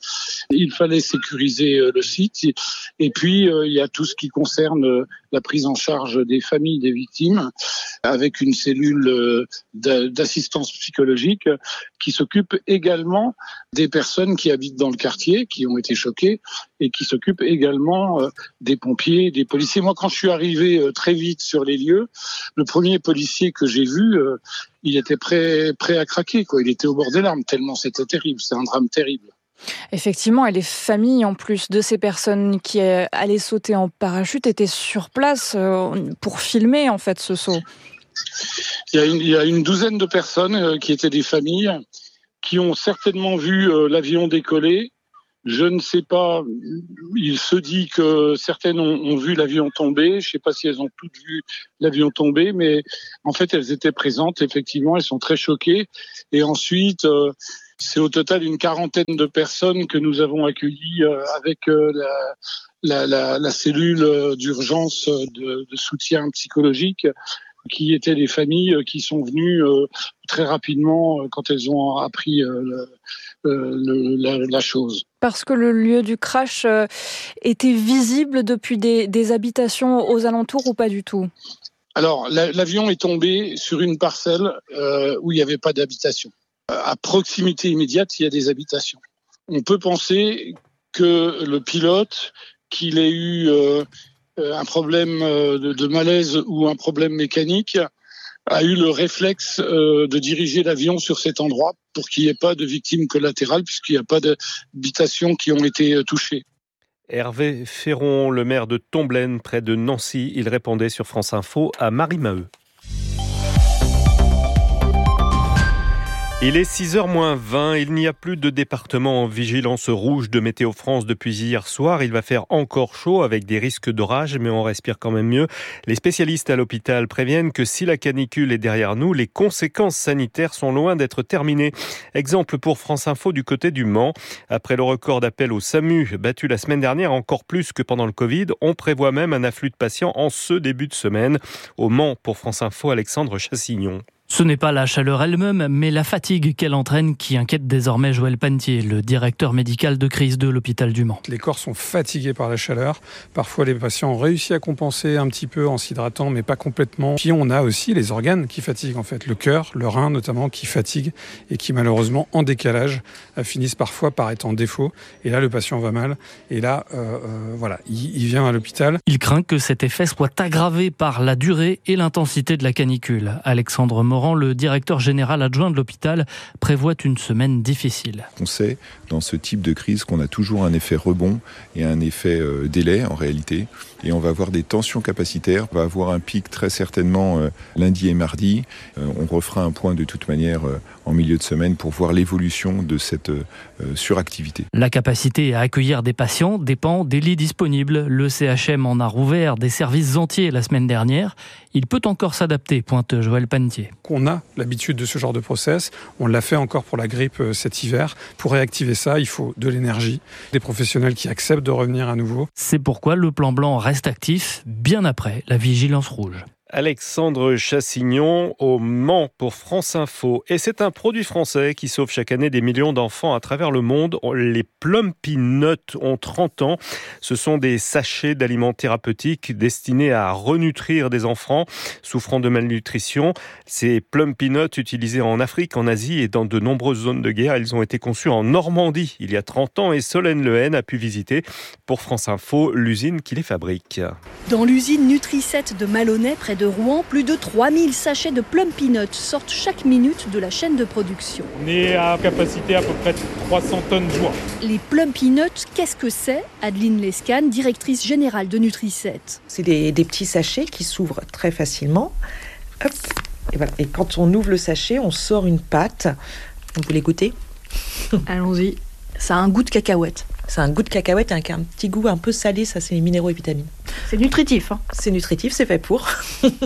Il fallait sécuriser le site. Et puis, il y a tout ce qui concerne la prise en charge des familles des victimes, avec une cellule d'assistance psychologique qui s'occupe également des personnes qui habitent dans le quartier, qui ont été choquées, et qui s'occupe également des pompiers, des policiers. Moi, quand je suis arrivé très vite sur les lieux, le premier policier que j'ai vu, il était prêt, prêt à craquer, quoi. Il était au bord des larmes, tellement c'était terrible. C'est un drame terrible. Effectivement, et les familles, en plus de ces personnes qui allaient sauter en parachute, étaient sur place pour filmer en fait ce saut. Il y a une, il y a une douzaine de personnes qui étaient des familles qui ont certainement vu l'avion décoller. Je ne sais pas, il se dit que certaines ont, ont vu l'avion tomber. Je ne sais pas si elles ont toutes vu l'avion tomber, mais en fait, elles étaient présentes, effectivement, elles sont très choquées. Et ensuite, euh, c'est au total une quarantaine de personnes que nous avons accueillies euh, avec euh, la, la, la, la cellule d'urgence de, de soutien psychologique, qui étaient des familles qui sont venues euh, très rapidement euh, quand elles ont appris euh, le, euh, le, la, la chose. Parce que le lieu du crash euh, était visible depuis des, des habitations aux alentours ou pas du tout ? Alors, la, l'avion est tombé sur une parcelle euh, où il n'y avait pas d'habitation. À proximité immédiate, il y a des habitations. On peut penser que le pilote, qu'il ait eu... Euh, un problème de, de malaise ou un problème mécanique, a eu le réflexe euh, de diriger l'avion sur cet endroit pour qu'il n'y ait pas de victimes collatérales, puisqu'il n'y a pas d'habitations qui ont été touchées. Hervé Ferron, le maire de Tomblaine, près de Nancy, il répondait sur France Info à Marie Maheu. Il est six heures moins vingt, il n'y a plus de département en vigilance rouge de Météo France depuis hier soir. Il va faire encore chaud avec des risques d'orage, mais on respire quand même mieux. Les spécialistes à l'hôpital préviennent que si la canicule est derrière nous, les conséquences sanitaires sont loin d'être terminées. Exemple pour France Info du côté du Mans. Après le record d'appels au SAMU battu la semaine dernière, encore plus que pendant le Covid, on prévoit même un afflux de patients en ce début de semaine. Au Mans, pour France Info, Alexandre Chassignon. Ce n'est pas la chaleur elle-même, mais la fatigue qu'elle entraîne qui inquiète désormais Joël Panetier, le directeur médical de crise de l'hôpital du Mans. Les corps sont fatigués par la chaleur. Parfois, les patients ont réussi à compenser un petit peu en s'hydratant, mais pas complètement. Puis on a aussi les organes qui fatiguent, en fait. Le cœur, le rein notamment, qui fatiguent et qui malheureusement, en décalage, finissent parfois par être en défaut. Et là, le patient va mal. Et là, euh, euh, voilà, il, il vient à l'hôpital. Il craint que cet effet soit aggravé par la durée et l'intensité de la canicule. Alexandre Morand, le directeur général adjoint de l'hôpital, prévoit une semaine difficile. On sait dans ce type de crise qu'on a toujours un effet rebond et un effet euh, délai en réalité. Et on va avoir des tensions capacitaires. On va avoir un pic très certainement euh, lundi et mardi. Euh, on refera un point de toute manière euh, en milieu de semaine pour voir l'évolution de cette euh, suractivité. La capacité à accueillir des patients dépend des lits disponibles. Le C H M en a rouvert des services entiers la semaine dernière. Il peut encore s'adapter, pointe Joël Panetier. On a l'habitude de ce genre de process. On l'a fait encore pour la grippe cet hiver. Pour réactiver ça, il faut de l'énergie, des professionnels qui acceptent de revenir à nouveau. C'est pourquoi le plan blanc reste actif bien après la vigilance rouge. Alexandre Chassignon au Mans pour France Info. Et c'est un produit français qui sauve chaque année des millions d'enfants à travers le monde. Les Plumpy Nuts ont trente ans. Ce sont des sachets d'aliments thérapeutiques destinés à renutrir des enfants souffrant de malnutrition. Ces Plumpy Nuts utilisés en Afrique, en Asie et dans de nombreuses zones de guerre, ils ont été conçus en Normandie il y a trente ans et Solène Lehen a pu visiter pour France Info l'usine qui les fabrique. Dans l'usine Nutricet de Malonnais, près de Rouen, plus de trois mille sachets de Plumpy Nuts sortent chaque minute de la chaîne de production. On est à capacité à peu près de trois cents tonnes jour. Les Plumpy Nuts, qu'est-ce que c'est ? Adeline Lescan, directrice générale de Nutricet. C'est des, des petits sachets qui s'ouvrent très facilement. Hop, et, voilà. Et quand on ouvre le sachet, on sort une pâte. Vous voulez goûter ? Allons-y. Ça a un goût de cacahuète. C'est un goût de cacahuète avec un petit goût un peu salé, ça c'est les minéraux et vitamines. C'est nutritif, hein ? C'est nutritif, c'est fait pour.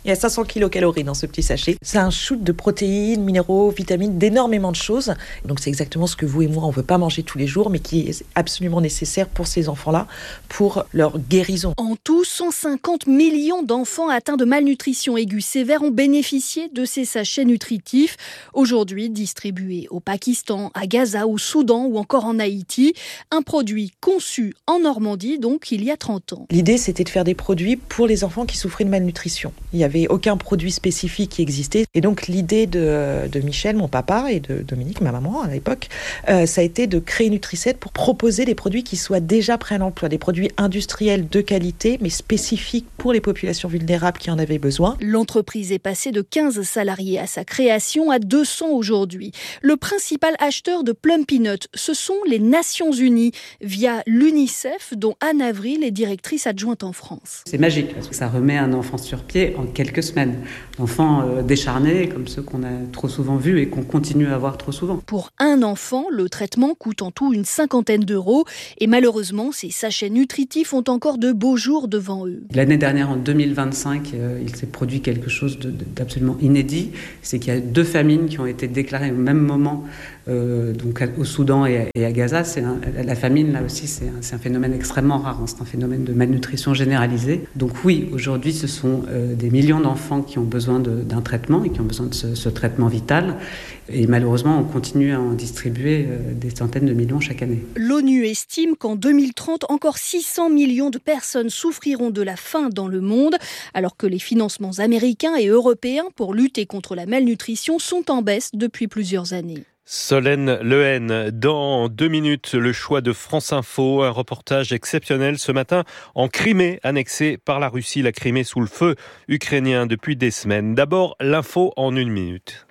Il y a cinq cents kilocalories dans ce petit sachet. C'est un shoot de protéines, minéraux, vitamines, d'énormément de choses. Donc c'est exactement ce que vous et moi, on ne veut pas manger tous les jours, mais qui est absolument nécessaire pour ces enfants-là, pour leur guérison. En tout, cent cinquante millions d'enfants atteints de malnutrition aiguë sévère ont bénéficié de ces sachets nutritifs, aujourd'hui distribués au Pakistan, à Gaza, au Soudan ou encore en Haïti. Un produit conçu en Normandie, donc il y a trente ans. L'idée, c'était de faire des produits pour les enfants qui souffraient de malnutrition. Il n'y avait aucun produit spécifique qui existait. Et donc l'idée de, de Michel, mon papa, et de Dominique, ma maman à l'époque, euh, ça a été de créer Nutri-Sept pour proposer des produits qui soient déjà prêts à l'emploi, des produits industriels de qualité, mais spécifiques pour les populations vulnérables qui en avaient besoin. L'entreprise est passée de quinze salariés à sa création à deux cents aujourd'hui. Le principal acheteur de Plum Peanut, ce sont les Nations Unies, via l'UNICEF, dont Anne Avril est directrice adjointe en France. C'est magique, parce que ça remet un enfant sur pied en quelques semaines. Enfants euh, décharnés, comme ceux qu'on a trop souvent vus et qu'on continue à voir trop souvent. Pour un enfant, le traitement coûte en tout une cinquantaine d'euros. Et malheureusement, ces sachets nutritifs ont encore de beaux jours devant eux. L'année dernière, en deux mille vingt-cinq, euh, il s'est produit quelque chose de, de, d'absolument inédit. C'est qu'il y a deux famines qui ont été déclarées au même moment, euh, donc au Soudan et à, et à Gaza. C'est un, la famine, là aussi, c'est un, c'est un phénomène extrêmement rare. Hein. C'est un phénomène de malnutrition généralisée. Donc oui, aujourd'hui, ce sont euh, des millions d'enfants qui ont besoin de, d'un traitement et qui ont besoin de ce, ce traitement vital. Et malheureusement, on continue à en distribuer euh, des centaines de millions chaque année. L'ONU estime qu'en deux mille trente, encore six cents millions de personnes souffriront de la faim dans le monde, alors que les financements américains et européens pour lutter contre la malnutrition sont en baisse depuis plusieurs années. Solène Lehen, dans deux minutes, le choix de France Info, un reportage exceptionnel ce matin en Crimée, annexée par la Russie, la Crimée sous le feu ukrainien depuis des semaines. D'abord, l'info en une minute.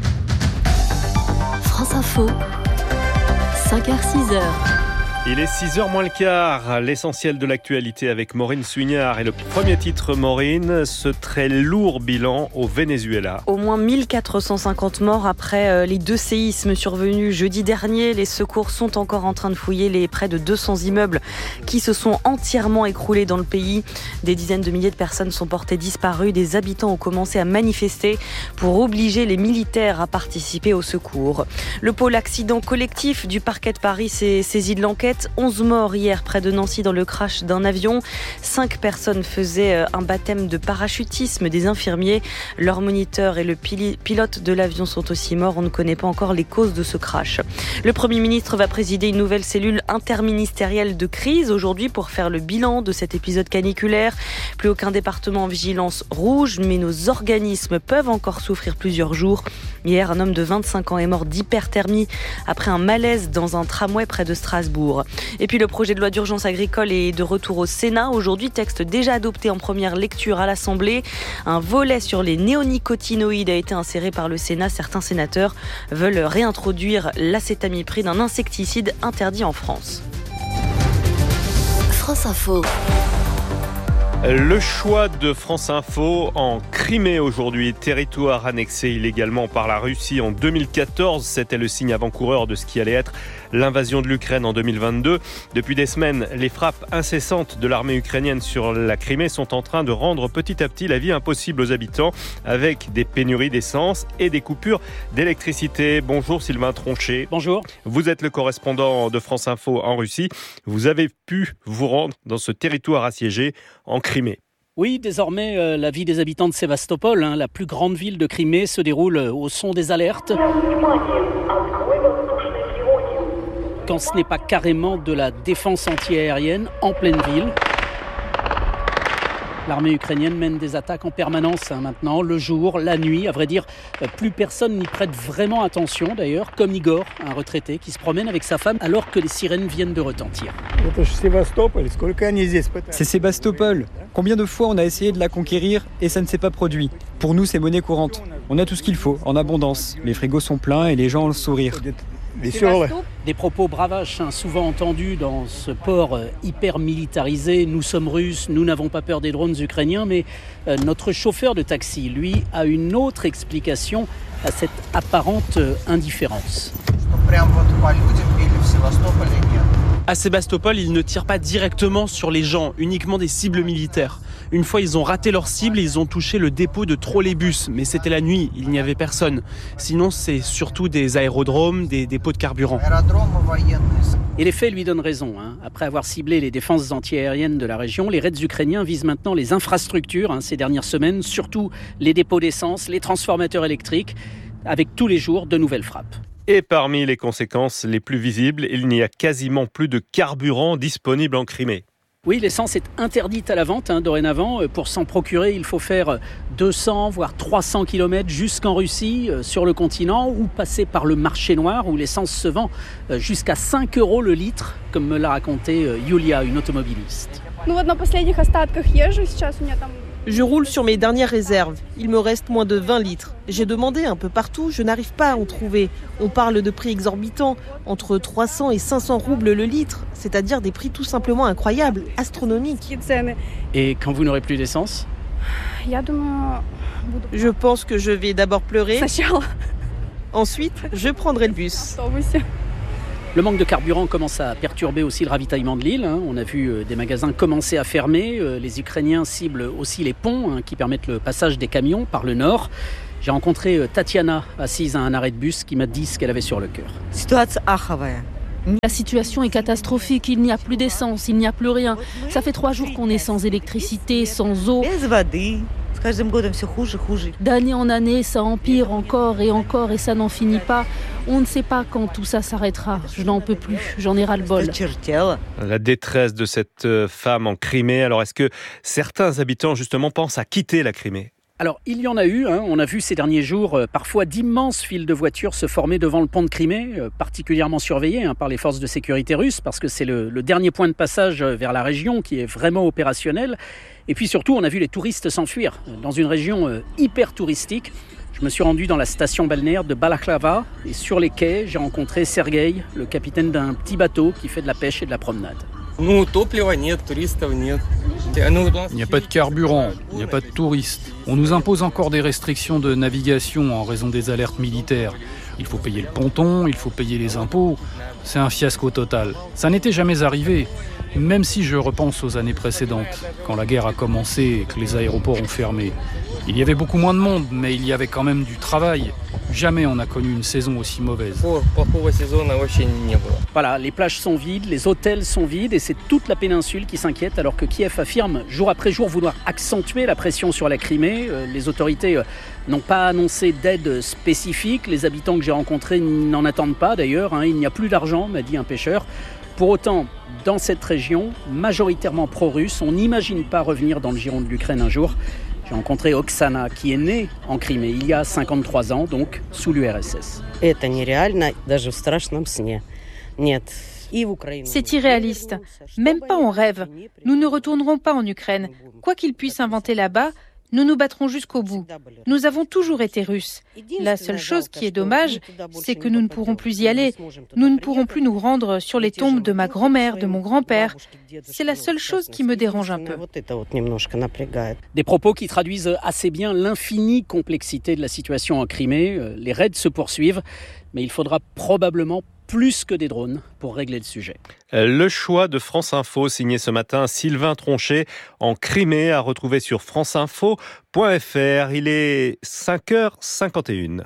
France Info, cinq heures six heures. Il est six heures moins le quart, l'essentiel de l'actualité avec Maureen Suignard. Et le premier titre, Maureen, ce très lourd bilan au Venezuela. Au moins mille quatre cent cinquante morts après les deux séismes survenus jeudi dernier. Les secours sont encore en train de fouiller les près de deux cents immeubles qui se sont entièrement écroulés dans le pays. Des dizaines de milliers de personnes sont portées disparues. Des habitants ont commencé à manifester pour obliger les militaires à participer au secours. Le pôle accident collectif du parquet de Paris s'est saisi de l'enquête. onze morts hier près de Nancy dans le crash d'un avion. cinq personnes faisaient un baptême de parachutisme, des infirmiers. Leur moniteur et le pilote de l'avion sont aussi morts. On ne connaît pas encore les causes de ce crash. Le Premier ministre va présider une nouvelle cellule interministérielle de crise aujourd'hui pour faire le bilan de cet épisode caniculaire. Plus aucun département en vigilance rouge, mais nos organismes peuvent encore souffrir plusieurs jours. Hier, un homme de vingt-cinq ans est mort d'hyperthermie après un malaise dans un tramway près de Strasbourg. Et puis le projet de loi d'urgence agricole est de retour au Sénat. Aujourd'hui, texte déjà adopté en première lecture à l'Assemblée. Un volet sur les néonicotinoïdes a été inséré par le Sénat. Certains sénateurs veulent réintroduire l'acétamipride, un insecticide interdit en France. France Info. Le choix de France Info en Crimée aujourd'hui, territoire annexé illégalement par la Russie en deux mille quatorze. C'était le signe avant-coureur de ce qui allait être l'invasion de l'Ukraine en deux mille vingt-deux. Depuis des semaines, les frappes incessantes de l'armée ukrainienne sur la Crimée sont en train de rendre petit à petit la vie impossible aux habitants avec des pénuries d'essence et des coupures d'électricité. Bonjour Sylvain Tronchet. Bonjour. Vous êtes le correspondant de France Info en Russie. Vous avez pu vous rendre dans ce territoire assiégé en Crimée. Oui, désormais, euh, la vie des habitants de Sébastopol, hein, la plus grande ville de Crimée, se déroule euh, au son des alertes. Quand ce n'est pas carrément de la défense anti-aérienne en pleine ville. L'armée ukrainienne mène des attaques en permanence hein, maintenant, le jour, la nuit. À vrai dire, plus personne n'y prête vraiment attention d'ailleurs, comme Igor, un retraité qui se promène avec sa femme alors que les sirènes viennent de retentir. C'est Sébastopol. Combien de fois on a essayé de la conquérir et ça ne s'est pas produit. Pour nous, c'est monnaie courante. On a tout ce qu'il faut, en abondance. Les frigos sont pleins et les gens ont le sourire. Des propos bravaches, hein, souvent entendus dans ce port euh, hyper militarisé. Nous sommes Russes, nous n'avons pas peur des drones ukrainiens, mais euh, notre chauffeur de taxi, lui, a une autre explication à cette apparente euh, indifférence. À Sébastopol, ils ne tirent pas directement sur les gens, uniquement des cibles militaires. Une fois, ils ont raté leur cible et ils ont touché le dépôt de trolleybus. Mais c'était la nuit, il n'y avait personne. Sinon, c'est surtout des aérodromes, des dépôts de carburant. Et les faits lui donnent raison. Hein. Après avoir ciblé les défenses antiaériennes de la région, les raids ukrainiens visent maintenant les infrastructures hein, ces dernières semaines, surtout les dépôts d'essence, les transformateurs électriques, avec tous les jours de nouvelles frappes. Et parmi les conséquences les plus visibles, il n'y a quasiment plus de carburant disponible en Crimée. Oui, l'essence est interdite à la vente hein, dorénavant. Pour s'en procurer, il faut faire deux cents voire trois cents kilomètres jusqu'en Russie, euh, sur le continent, ou passer par le marché noir où l'essence se vend euh, jusqu'à cinq euros le litre, comme me l'a raconté euh, Yulia, une automobiliste. Je roule sur mes dernières réserves. Il me reste moins de vingt litres. J'ai demandé un peu partout, je n'arrive pas à en trouver. On parle de prix exorbitants, entre trois cents et cinq cents roubles le litre, c'est-à-dire des prix tout simplement incroyables, astronomiques. Et quand vous n'aurez plus d'essence ? Je pense que je vais d'abord pleurer. Ensuite, je prendrai le bus. Le manque de carburant commence à perturber aussi le ravitaillement de l'île. On a vu des magasins commencer à fermer. Les Ukrainiens ciblent aussi les ponts qui permettent le passage des camions par le nord. J'ai rencontré Tatiana, assise à un arrêt de bus, qui m'a dit ce qu'elle avait sur le cœur. La situation est catastrophique, il n'y a plus d'essence, il n'y a plus rien. Ça fait trois jours qu'on est sans électricité, sans eau. D'année en année, ça empire encore et encore et ça n'en finit pas. On ne sait pas quand tout ça s'arrêtera. Je n'en peux plus, j'en ai ras-le-bol. La détresse de cette femme en Crimée. Alors, est-ce que certains habitants, justement, pensent à quitter la Crimée ? Alors, il y en a eu. Hein. On a vu ces derniers jours euh, parfois d'immenses files de voitures se former devant le pont de Crimée, euh, particulièrement surveillés hein, par les forces de sécurité russes, parce que c'est le, le dernier point de passage vers la région qui est vraiment opérationnel. Et puis surtout, on a vu les touristes s'enfuir dans une région euh, hyper touristique. Je me suis rendu dans la station balnéaire de Balaklava et sur les quais, j'ai rencontré Sergueï, le capitaine d'un petit bateau qui fait de la pêche et de la promenade. Il n'y a pas de carburant, il n'y a pas de touristes. On nous impose encore des restrictions de navigation en raison des alertes militaires. Il faut payer le ponton, il faut payer les impôts. C'est un fiasco total. Ça n'était jamais arrivé, même si je repense aux années précédentes, quand la guerre a commencé et que les aéroports ont fermé. Il y avait beaucoup moins de monde, mais il y avait quand même du travail. Jamais on n'a connu une saison aussi mauvaise. Voilà, les plages sont vides, les hôtels sont vides et c'est toute la péninsule qui s'inquiète alors que Kiev affirme jour après jour vouloir accentuer la pression sur la Crimée. Les autorités n'ont pas annoncé d'aide spécifique. Les habitants que j'ai rencontrés n'en attendent pas d'ailleurs. Il n'y a plus d'argent, m'a dit un pêcheur. Pour autant, dans cette région, majoritairement pro-russe, on n'imagine pas revenir dans le giron de l'Ukraine un jour. J'ai rencontré Oksana, qui est née en Crimée il y a cinquante-trois ans, donc sous l'U R S S. C'est irréaliste, même pas en rêve. Nous ne retournerons pas en Ukraine. Quoi qu'ils puissent inventer là-bas, nous nous battrons jusqu'au bout. Nous avons toujours été Russes. La seule chose qui est dommage, c'est que nous ne pourrons plus y aller. Nous ne pourrons plus nous rendre sur les tombes de ma grand-mère, de mon grand-père. C'est la seule chose qui me dérange un peu. Des propos qui traduisent assez bien l'infinie complexité de la situation en Crimée. Les raids se poursuivent, mais il faudra probablement plus que des drones pour régler le sujet. Le choix de France Info, signé ce matin Sylvain Tronchet en Crimée, à retrouver sur franceinfo point f r. Il est cinq heures cinquante et une.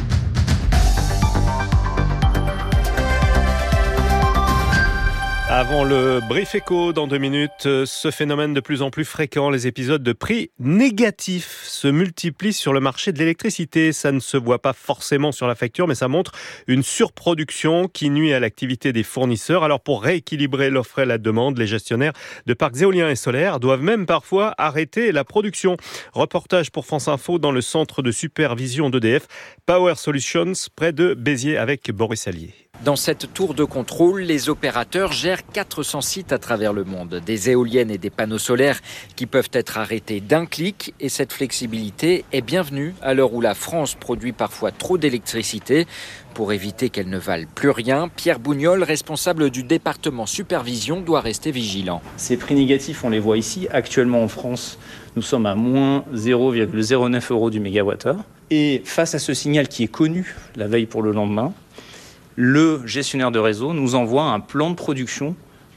Avant le brief éco, dans deux minutes, ce phénomène de plus en plus fréquent, les épisodes de prix négatifs se multiplient sur le marché de l'électricité. Ça ne se voit pas forcément sur la facture, mais ça montre une surproduction qui nuit à l'activité des fournisseurs. Alors pour rééquilibrer l'offre et la demande, les gestionnaires de parcs éoliens et solaires doivent même parfois arrêter la production. Reportage pour France Info dans le centre de supervision d'E D F, Power Solutions, près de Béziers, avec Boris Allier. Dans cette tour de contrôle, les opérateurs gèrent quatre cents sites à travers le monde. Des éoliennes et des panneaux solaires qui peuvent être arrêtés d'un clic. Et cette flexibilité est bienvenue à l'heure où la France produit parfois trop d'électricité. Pour éviter qu'elle ne vale plus rien, Pierre Bougnol, responsable du département supervision, doit rester vigilant. Ces prix négatifs, on les voit ici. Actuellement en France, nous sommes à moins zéro virgule zéro neuf euros du mégawattheure. Et face à ce signal qui est connu la veille pour le lendemain, le gestionnaire de réseau nous envoie un plan de production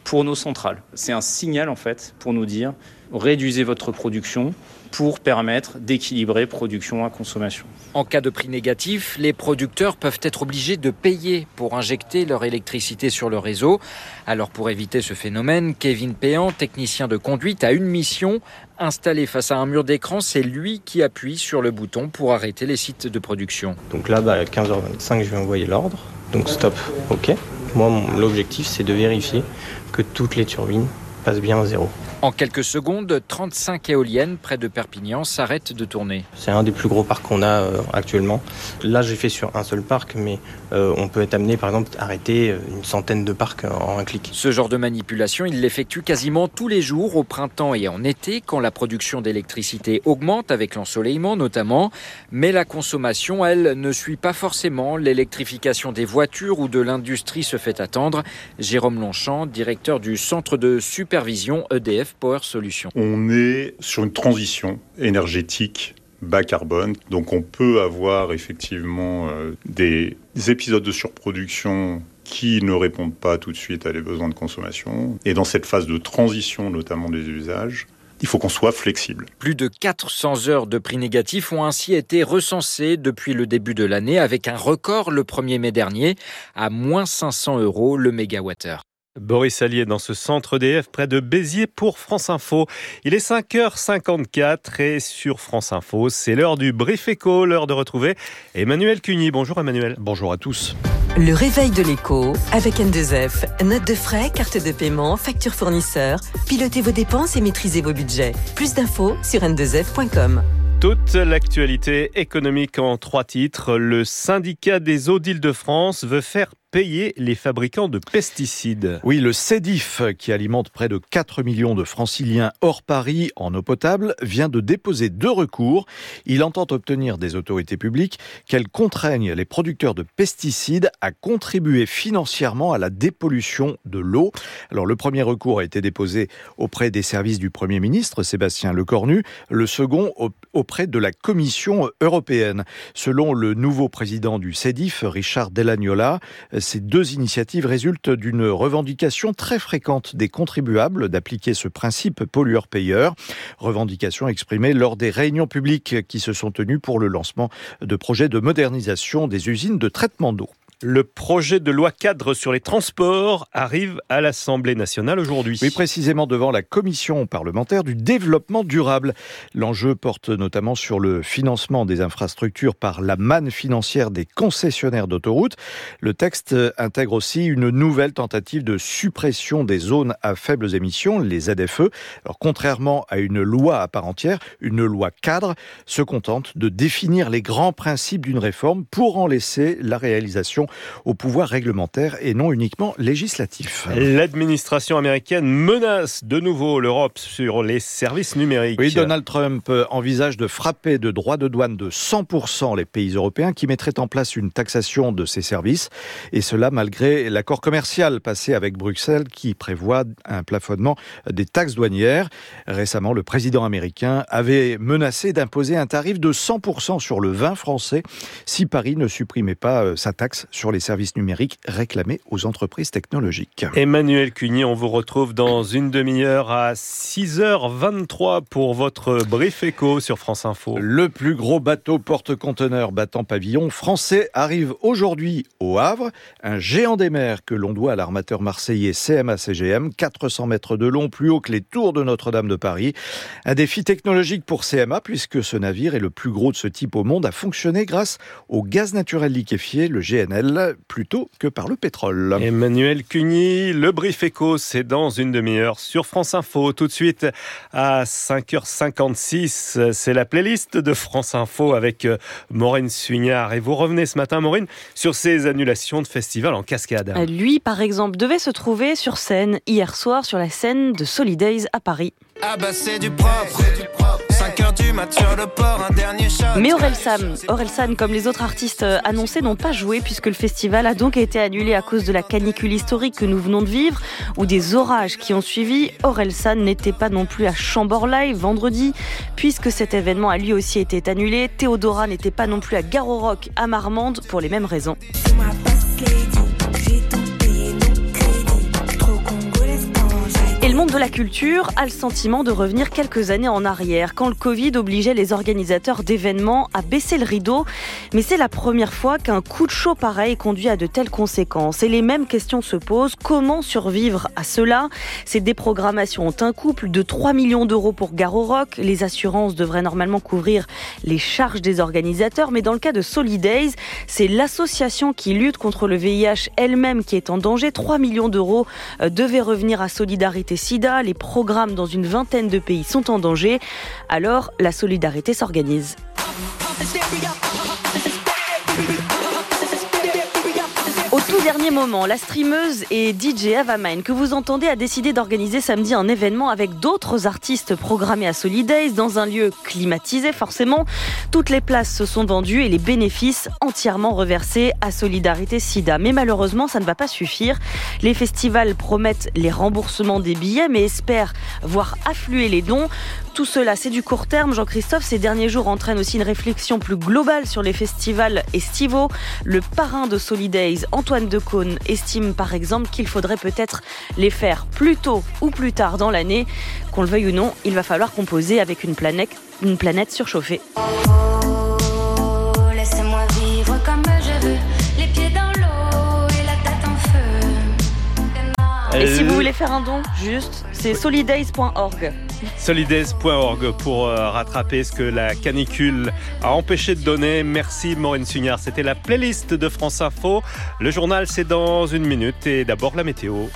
pour nos centrales. C'est un signal en fait pour nous dire réduisez votre production pour permettre d'équilibrer production à consommation. En cas de prix négatif, les producteurs peuvent être obligés de payer pour injecter leur électricité sur le réseau. Alors pour éviter ce phénomène, Kevin Péan, technicien de conduite, a une mission. Installé face à un mur d'écran, c'est lui qui appuie sur le bouton pour arrêter les sites de production. Donc là, bah, à quinze heures vingt-cinq, je vais envoyer l'ordre. Donc stop, ok. Moi, mon, l'objectif, c'est de vérifier que toutes les turbines passent bien à zéro. En quelques secondes, trente-cinq éoliennes près de Perpignan s'arrêtent de tourner. C'est un des plus gros parcs qu'on a euh, actuellement. Là, j'ai fait sur un seul parc, mais euh, on peut être amené, par exemple, à arrêter une centaine de parcs en un clic. Ce genre de manipulation, il l'effectue quasiment tous les jours, au printemps et en été, quand la production d'électricité augmente, avec l'ensoleillement notamment. Mais la consommation, elle, ne suit pas forcément. L'électrification des voitures ou de l'industrie se fait attendre. Jérôme Longchamp, directeur du centre de supervision E D F Power Solutions. On est sur une transition énergétique bas carbone, donc on peut avoir effectivement euh, des épisodes de surproduction qui ne répondent pas tout de suite à les besoins de consommation. Et dans cette phase de transition, notamment des usages, il faut qu'on soit flexible. Plus de quatre cents heures de prix négatifs ont ainsi été recensées depuis le début de l'année, avec un record le premier mai dernier, à moins cinq cents euros le mégawattheure. Boris Allier dans ce centre E D F près de Béziers pour France Info. Il est cinq heures cinquante-quatre et sur France Info, c'est l'heure du Brief Éco, l'heure de retrouver Emmanuel Cuny. Bonjour Emmanuel. Bonjour à tous. Le réveil de l'écho avec N deux F. Notes de frais, carte de paiement, facture fournisseur. Pilotez vos dépenses et maîtrisez vos budgets. Plus d'infos sur n deux f point com. Toute l'actualité économique en trois titres. Le syndicat des eaux d'Île-de-France veut faire payer les fabricants de pesticides. Oui, le CEDIF, qui alimente près de quatre millions de franciliens hors Paris en eau potable, vient de déposer deux recours. Il entend obtenir des autorités publiques qu'elles contraignent les producteurs de pesticides à contribuer financièrement à la dépollution de l'eau. Alors, le premier recours a été déposé auprès des services du Premier ministre, Sébastien Lecornu, le second auprès de la Commission européenne. Selon le nouveau président du CEDIF, Richard Delagnola, ces deux initiatives résultent d'une revendication très fréquente des contribuables d'appliquer ce principe pollueur-payeur. Revendication exprimée lors des réunions publiques qui se sont tenues pour le lancement de projets de modernisation des usines de traitement d'eau. Le projet de loi cadre sur les transports arrive à l'Assemblée nationale aujourd'hui. Oui, précisément devant la commission parlementaire du développement durable. L'enjeu porte notamment sur le financement des infrastructures par la manne financière des concessionnaires d'autoroutes. Le texte intègre aussi une nouvelle tentative de suppression des zones à faibles émissions, les Z F E. Alors, contrairement à une loi à part entière, une loi cadre se contente de définir les grands principes d'une réforme pour en laisser la réalisation au pouvoir réglementaire et non uniquement législatif. L'administration américaine menace de nouveau l'Europe sur les services numériques. Oui, Donald Trump envisage de frapper de droits de douane de cent pour cent les pays européens qui mettraient en place une taxation de ces services. Et cela malgré l'accord commercial passé avec Bruxelles qui prévoit un plafonnement des taxes douanières. Récemment, le président américain avait menacé d'imposer un tarif de cent pour cent sur le vin français si Paris ne supprimait pas sa taxe sur les services numériques réclamés aux entreprises technologiques. Emmanuel Cuny, on vous retrouve dans une demi-heure à six heures vingt-trois pour votre Brief Éco sur France Info. Le plus gros bateau porte-conteneurs battant pavillon français arrive aujourd'hui au Havre. Un géant des mers que l'on doit à l'armateur marseillais C M A C G M, quatre cents mètres de long, plus haut que les tours de Notre-Dame de Paris. Un défi technologique pour C M A puisque ce navire est le plus gros de ce type au monde, a fonctionné grâce au gaz naturel liquéfié, le G N L, plutôt que par le pétrole. Emmanuel Cuny, le Brief Éco, c'est dans une demi-heure sur France Info. Tout de suite à cinq heures cinquante-six, c'est la playlist de France Info avec Maureen Suignard. Et vous revenez ce matin, Maureen, sur ces annulations de festivals en cascade. Lui, par exemple, devait se trouver sur scène hier soir sur la scène de Solidays à Paris. Ah bah c'est du propre, cinq heures du mat sur le port, un dernier shot. Mais Orelsan, Orelsan, comme les autres artistes annoncés, n'ont pas joué puisque le festival a donc été annulé à cause de la canicule historique que nous venons de vivre ou des orages qui ont suivi. Orelsan n'était pas non plus à Chambord Live vendredi puisque cet événement a lui aussi été annulé. Théodora n'était pas non plus à Garo Rock à Marmande pour les mêmes raisons. de la culture a le sentiment de revenir quelques années en arrière, quand le Covid obligeait les organisateurs d'événements à baisser le rideau. Mais c'est la première fois qu'un coup de chaud pareil conduit à de telles conséquences. Et les mêmes questions se posent. Comment survivre à cela ? Ces déprogrammations ont un coût, plus de trois millions d'euros pour Garo Rock. Les assurances devraient normalement couvrir les charges des organisateurs. Mais dans le cas de Solidays, c'est l'association qui lutte contre le V I H elle-même qui est en danger. trois millions d'euros devaient revenir à Solidarité Sida. Les programmes dans une vingtaine de pays sont en danger. Alors, la solidarité s'organise. Au tout dernier moment, la streameuse et D J Ava Main, que vous entendez, a décidé d'organiser samedi un événement avec d'autres artistes programmés à Solidays dans un lieu climatisé forcément. Toutes les places se sont vendues et les bénéfices entièrement reversés à Solidarité Sida. Mais malheureusement, ça ne va pas suffire. Les festivals promettent les remboursements des billets mais espèrent voir affluer les dons. Tout cela, c'est du court terme. Jean-Christophe, ces derniers jours entraînent aussi une réflexion plus globale sur les festivals estivaux. Le parrain de Solidays, Antoine Decaune, estime par exemple qu'il faudrait peut-être les faire plus tôt ou plus tard dans l'année. Qu'on le veuille ou non, il va falloir composer avec une planète, une planète surchauffée. Oh, laissez-moi vivre comme je veux, les pieds dans l'eau et la tête en feu. Et si vous voulez faire un don, juste, c'est solidays point org. solidays point org pour euh, rattraper ce que la canicule a empêché de donner. Merci Maureen Sugnard. C'était la playlist de France Info. Le journal, c'est dans une minute. Et d'abord, la météo.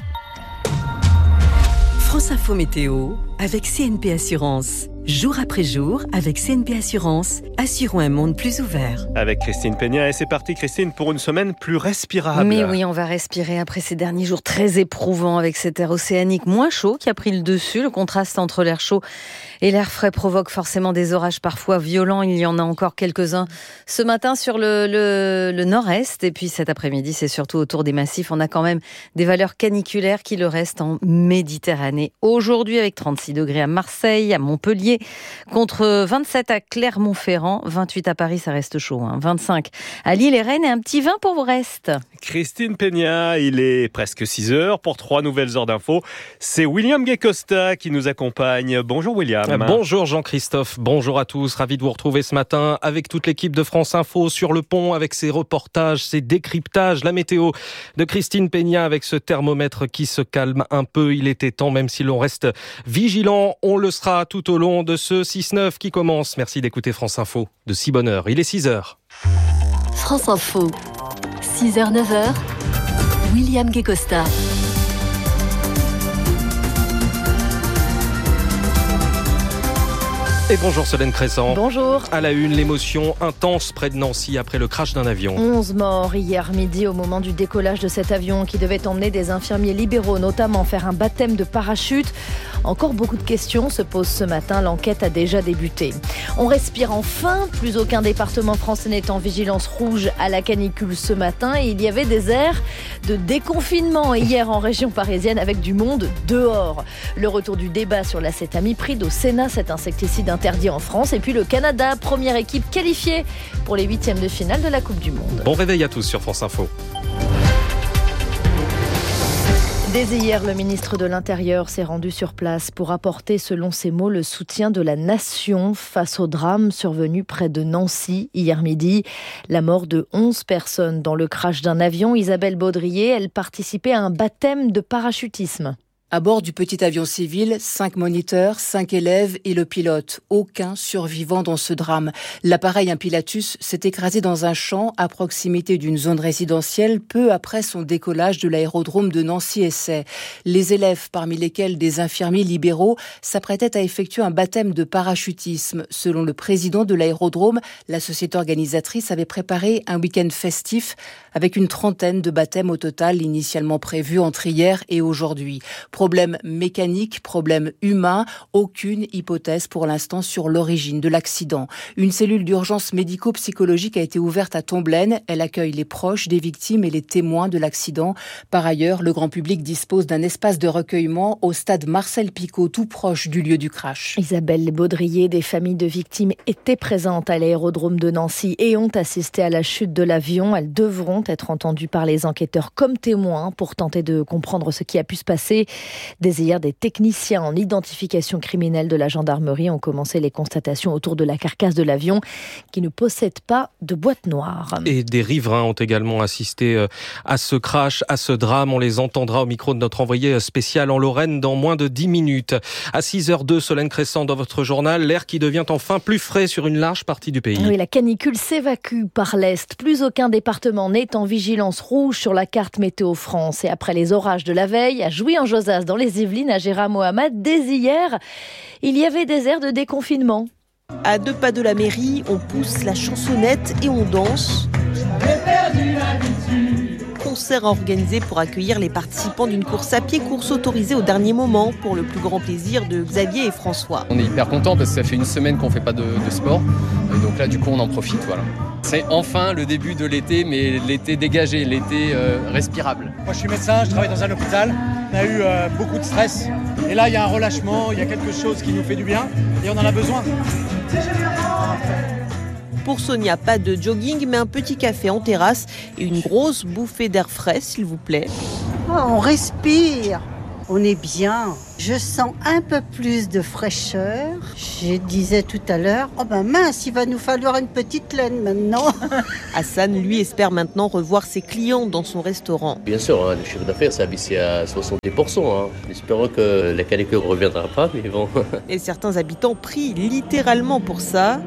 France Info Météo avec C N P Assurance. Jour après jour, avec C N P Assurance, assurons un monde plus ouvert. Avec Christine Peña, et c'est parti Christine pour une semaine plus respirable. Mais oui, on va respirer après ces derniers jours très éprouvants avec cet air océanique moins chaud qui a pris le dessus. Le contraste entre l'air chaud et l'air frais provoque forcément des orages parfois violents. Il y en a encore quelques-uns ce matin sur le, le, le nord-est. Et puis cet après-midi, c'est surtout autour des massifs. On a quand même des valeurs caniculaires qui le restent en Méditerranée. Aujourd'hui, avec trente-six degrés à Marseille, à Montpellier, contre vingt-sept à Clermont-Ferrand, vingt-huit à Paris, ça reste chaud, hein. vingt-cinq à Lille et Rennes et un petit vingt pour Brest. Christine Peña, il est presque six heures pour trois nouvelles heures d'infos. C'est William Gay-Costa qui nous accompagne. Bonjour William. Bonjour Jean-Christophe, bonjour à tous. Ravi de vous retrouver ce matin avec toute l'équipe de France Info sur le pont avec ses reportages, ses décryptages, la météo de Christine Peña avec ce thermomètre qui se calme un peu. Il était temps, même si l'on reste vigilant, on le sera tout au long de ce six neuf qui commence. Merci d'écouter France Info de si bonne heure. Il est six heures. France Info, six heures neuf heures, William Gay-Costa. Et bonjour Solène Crescent. Bonjour. À la une, l'émotion intense près de Nancy après le crash d'un avion. onze morts hier midi au moment du décollage de cet avion qui devait emmener des infirmiers libéraux, notamment faire un baptême de parachute. Encore beaucoup de questions se posent ce matin, l'enquête a déjà débuté. On respire enfin, plus aucun département français n'est en vigilance rouge à la canicule ce matin et il y avait des airs de déconfinement hier en région parisienne avec du monde dehors. Le retour du débat sur l'acétamipride au Sénat, cet insecticide interdit en France, et puis le Canada, première équipe qualifiée pour les huitièmes de finale de la Coupe du Monde. Bon réveil à tous sur France Info. Dès hier, le ministre de l'Intérieur s'est rendu sur place pour apporter, selon ses mots, le soutien de la nation face au drame survenu près de Nancy hier midi. La mort de onze personnes dans le crash d'un avion. Isabelle Baudrier, elle participait à un baptême de parachutisme. À bord du petit avion civil, cinq moniteurs, cinq élèves et le pilote. Aucun survivant dans ce drame. L'appareil, un Pilatus, s'est écrasé dans un champ à proximité d'une zone résidentielle peu après son décollage de l'aérodrome de Nancy-Essay. Les élèves, parmi lesquels des infirmiers libéraux, s'apprêtaient à effectuer un baptême de parachutisme. Selon le président de l'aérodrome, la société organisatrice avait préparé un week-end festif avec une trentaine de baptêmes au total initialement prévus entre hier et aujourd'hui. Problème mécanique, problème humain, aucune hypothèse pour l'instant sur l'origine de l'accident. Une cellule d'urgence médico-psychologique a été ouverte à Tomblaine. Elle accueille les proches des victimes et les témoins de l'accident. Par ailleurs, le grand public dispose d'un espace de recueillement au stade Marcel Picot, tout proche du lieu du crash. Isabelle Baudrier, des familles de victimes étaient présentes à l'aérodrome de Nancy et ont assisté à la chute de l'avion. Elles devront être entendues par les enquêteurs comme témoins pour tenter de comprendre ce qui a pu se passer. Dès hier, des techniciens en identification criminelle de la gendarmerie ont commencé les constatations autour de la carcasse de l'avion qui ne possède pas de boîte noire. Et des riverains ont également assisté à ce crash, à ce drame. On les entendra au micro de notre envoyé spécial en Lorraine dans moins de dix minutes. À six heures deux, Solène Crescent dans votre journal, l'air qui devient enfin plus frais sur une large partie du pays. Oui, la canicule s'évacue par l'Est. Plus aucun département n'est en vigilance rouge sur la carte Météo France. Et après les orages de la veille, à Jouy-en-Josas, dans les Yvelines, à Gérard Mohamed, dès hier, il y avait des airs de déconfinement. À deux pas de la mairie, on pousse la chansonnette et on danse. Concert organisé pour accueillir les participants d'une course à pied, course autorisée au dernier moment pour le plus grand plaisir de Xavier et François. On est hyper contents parce que ça fait une semaine qu'on ne fait pas de, de sport. Et donc là, du coup, on en profite. Voilà. C'est enfin le début de l'été, mais l'été dégagé, l'été euh, respirable. Moi, je suis médecin, je travaille dans un hôpital. On a eu euh, beaucoup de stress. Et là, il y a un relâchement, il y a quelque chose qui nous fait du bien et on en a besoin. Pour Sonia, pas de jogging, mais un petit café en terrasse et une grosse bouffée d'air frais, s'il vous plaît. Oh, on respire, on est bien. Je sens un peu plus de fraîcheur. Je disais tout à l'heure, oh ben mince, il va nous falloir une petite laine maintenant. Hassan, lui, espère maintenant revoir ses clients dans son restaurant. Bien sûr, hein, le chiffre d'affaires s'est abaissé à soixante-dix pour cent. Hein. Espérons que la canicule ne reviendra pas, mais bon. Et certains habitants prient littéralement pour ça.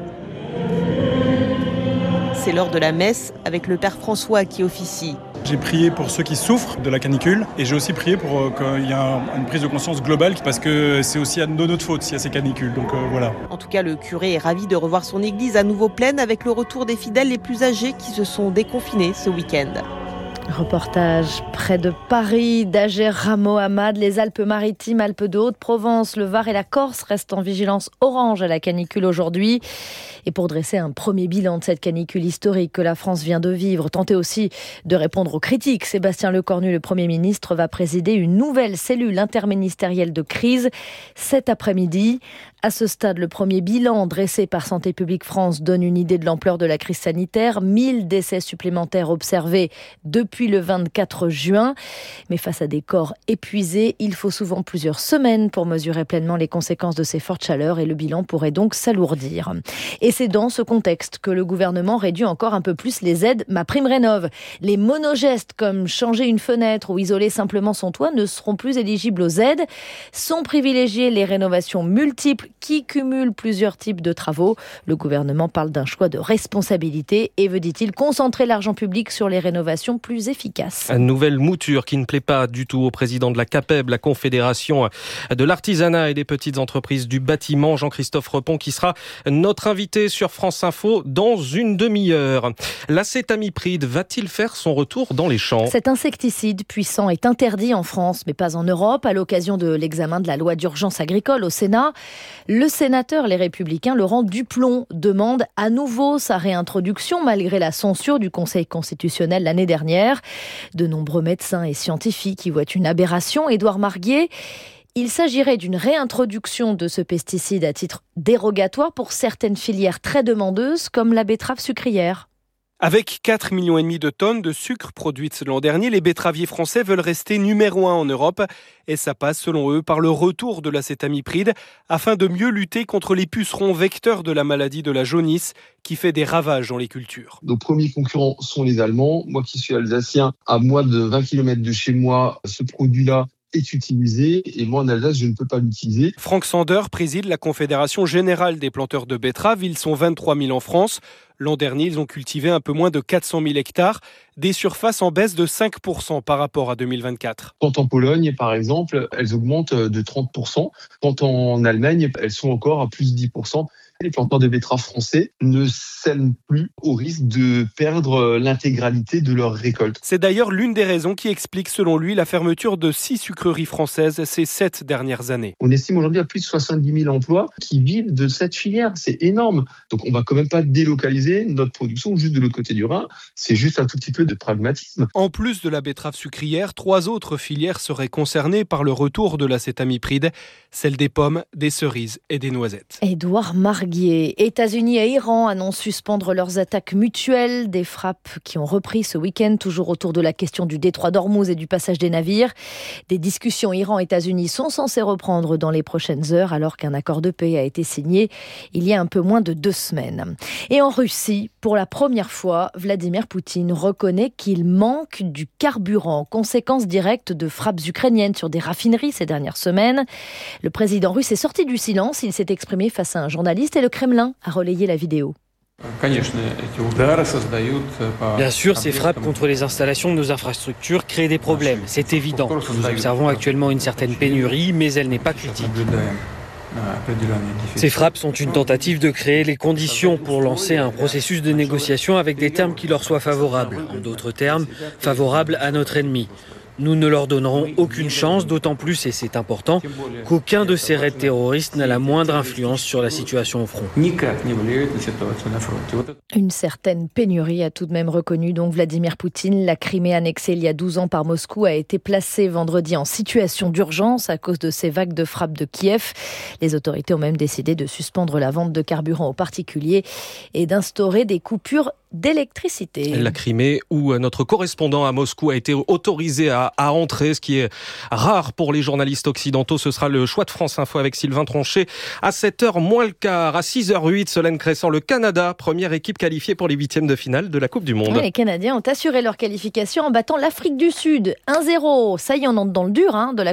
C'est l'heure de la messe avec le Père François qui officie. J'ai prié pour ceux qui souffrent de la canicule et j'ai aussi prié pour euh, qu'il y ait une prise de conscience globale parce que c'est aussi à de notre faute s'il y a ces canicules. Donc euh, voilà. En tout cas, le curé est ravi de revoir son église à nouveau pleine avec le retour des fidèles les plus âgés qui se sont déconfinés ce week-end. Reportage près de Paris, d'Agéra Mohamed, les Alpes-Maritimes, Alpes de Haute-Provence, le Var et la Corse restent en vigilance orange à la canicule aujourd'hui. Et pour dresser un premier bilan de cette canicule historique que la France vient de vivre, tenter aussi de répondre aux critiques, Sébastien Lecornu, le Premier ministre, va présider une nouvelle cellule interministérielle de crise cet après-midi. À ce stade, le premier bilan dressé par Santé publique France donne une idée de l'ampleur de la crise sanitaire. mille décès supplémentaires observés depuis le vingt-quatre juin. Mais face à des corps épuisés, il faut souvent plusieurs semaines pour mesurer pleinement les conséquences de ces fortes chaleurs et le bilan pourrait donc s'alourdir. Et c'est dans ce contexte que le gouvernement réduit encore un peu plus les aides MaPrimeRénov'. Les monogestes comme changer une fenêtre ou isoler simplement son toit ne seront plus éligibles aux aides. Sont privilégiées les rénovations multiples qui cumulent plusieurs types de travaux. Le gouvernement parle d'un choix de responsabilité et veut, dit-il, concentrer l'argent public sur les rénovations plus efficaces. Une nouvelle mouture qui ne plaît pas du tout au président de la CAPEB, la Confédération de l'artisanat et des petites entreprises du bâtiment, Jean-Christophe Repon, qui sera notre invité sur France Info dans une demi-heure. L'acétamipride va-t-il faire son retour dans les champs ? Cet insecticide puissant est interdit en France, mais pas en Europe. À l'occasion de l'examen de la loi d'urgence agricole au Sénat, le sénateur Les Républicains, Laurent Duplon, demande à nouveau sa réintroduction malgré la censure du Conseil constitutionnel l'année dernière. De nombreux médecins et scientifiques y voient une aberration. Édouard Marguier, il s'agirait d'une réintroduction de ce pesticide à titre dérogatoire pour certaines filières très demandeuses comme la betterave sucrière. Avec quatre virgule cinq millions de tonnes de sucre produites l'an dernier, les betteraviers français veulent rester numéro un en Europe. Et ça passe, selon eux, par le retour de l'acétamipride afin de mieux lutter contre les pucerons vecteurs de la maladie de la jaunisse qui fait des ravages dans les cultures. Nos premiers concurrents sont les Allemands. Moi qui suis alsacien, à moins de vingt kilomètres de chez moi, ce produit-là est utilisé et moi en Alsace je ne peux pas l'utiliser. Franck Sander préside la Confédération Générale des Planteurs de Betteraves. Ils sont vingt-trois mille en France. L'an dernier, ils ont cultivé un peu moins de quatre cent mille hectares, des surfaces en baisse de cinq pour cent par rapport à deux mille vingt-quatre. Quand en Pologne, par exemple, elles augmentent de trente pour cent. Quand en Allemagne, elles sont encore à plus de dix pour cent. Les planteurs de betteraves français ne cèdent plus au risque de perdre l'intégralité de leur récolte. C'est d'ailleurs l'une des raisons qui explique, selon lui, la fermeture de six sucreries françaises ces sept dernières années. On estime aujourd'hui à plus de soixante-dix mille emplois qui vivent de cette filière. C'est énorme. Donc on ne va quand même pas délocaliser notre production juste de l'autre côté du Rhin. C'est juste un tout petit peu de pragmatisme. En plus de la betterave sucrière, trois autres filières seraient concernées par le retour de l'acétamipride, celle des pommes, des cerises et des noisettes. Édouard Marguerite. largués. États-Unis et Iran annoncent suspendre leurs attaques mutuelles, des frappes qui ont repris ce week-end, toujours autour de la question du détroit d'Ormuz et du passage des navires. Des discussions Iran-États-Unis sont censées reprendre dans les prochaines heures, alors qu'un accord de paix a été signé il y a un peu moins de deux semaines. Et en Russie, pour la première fois, Vladimir Poutine reconnaît qu'il manque du carburant, conséquence directe de frappes ukrainiennes sur des raffineries ces dernières semaines. Le président russe est sorti du silence, il s'est exprimé face à un journaliste et le Kremlin a relayé la vidéo. Bien sûr, ces frappes contre les installations de nos infrastructures créent des problèmes, c'est évident. Nous observons actuellement une certaine pénurie, mais elle n'est pas critique. Ces frappes sont une tentative de créer les conditions pour lancer un processus de négociation avec des termes qui leur soient favorables. En d'autres termes, favorables à notre ennemi. Nous ne leur donnerons aucune chance, d'autant plus, et c'est important, qu'aucun de ces raids terroristes n'a la moindre influence sur la situation au front. Une certaine pénurie a tout de même reconnu donc Vladimir Poutine. La Crimée annexée il y a douze ans par Moscou a été placée vendredi en situation d'urgence à cause de ces vagues de frappes de Kiev. Les autorités ont même décidé de suspendre la vente de carburant aux particuliers et d'instaurer des coupures d'électricité. La Crimée, où notre correspondant à Moscou a été autorisé à, à entrer, ce qui est rare pour les journalistes occidentaux. Ce sera le choix de France Info avec Sylvain Tronchet. À sept heures moins le quart, à six heures huit, Solène Crescent, le Canada, première équipe qualifiée pour les huitièmes de finale de la Coupe du Monde. Ouais, les Canadiens ont assuré leur qualification en battant l'Afrique du Sud un zéro. Ça y est, on entre dans le dur hein, de la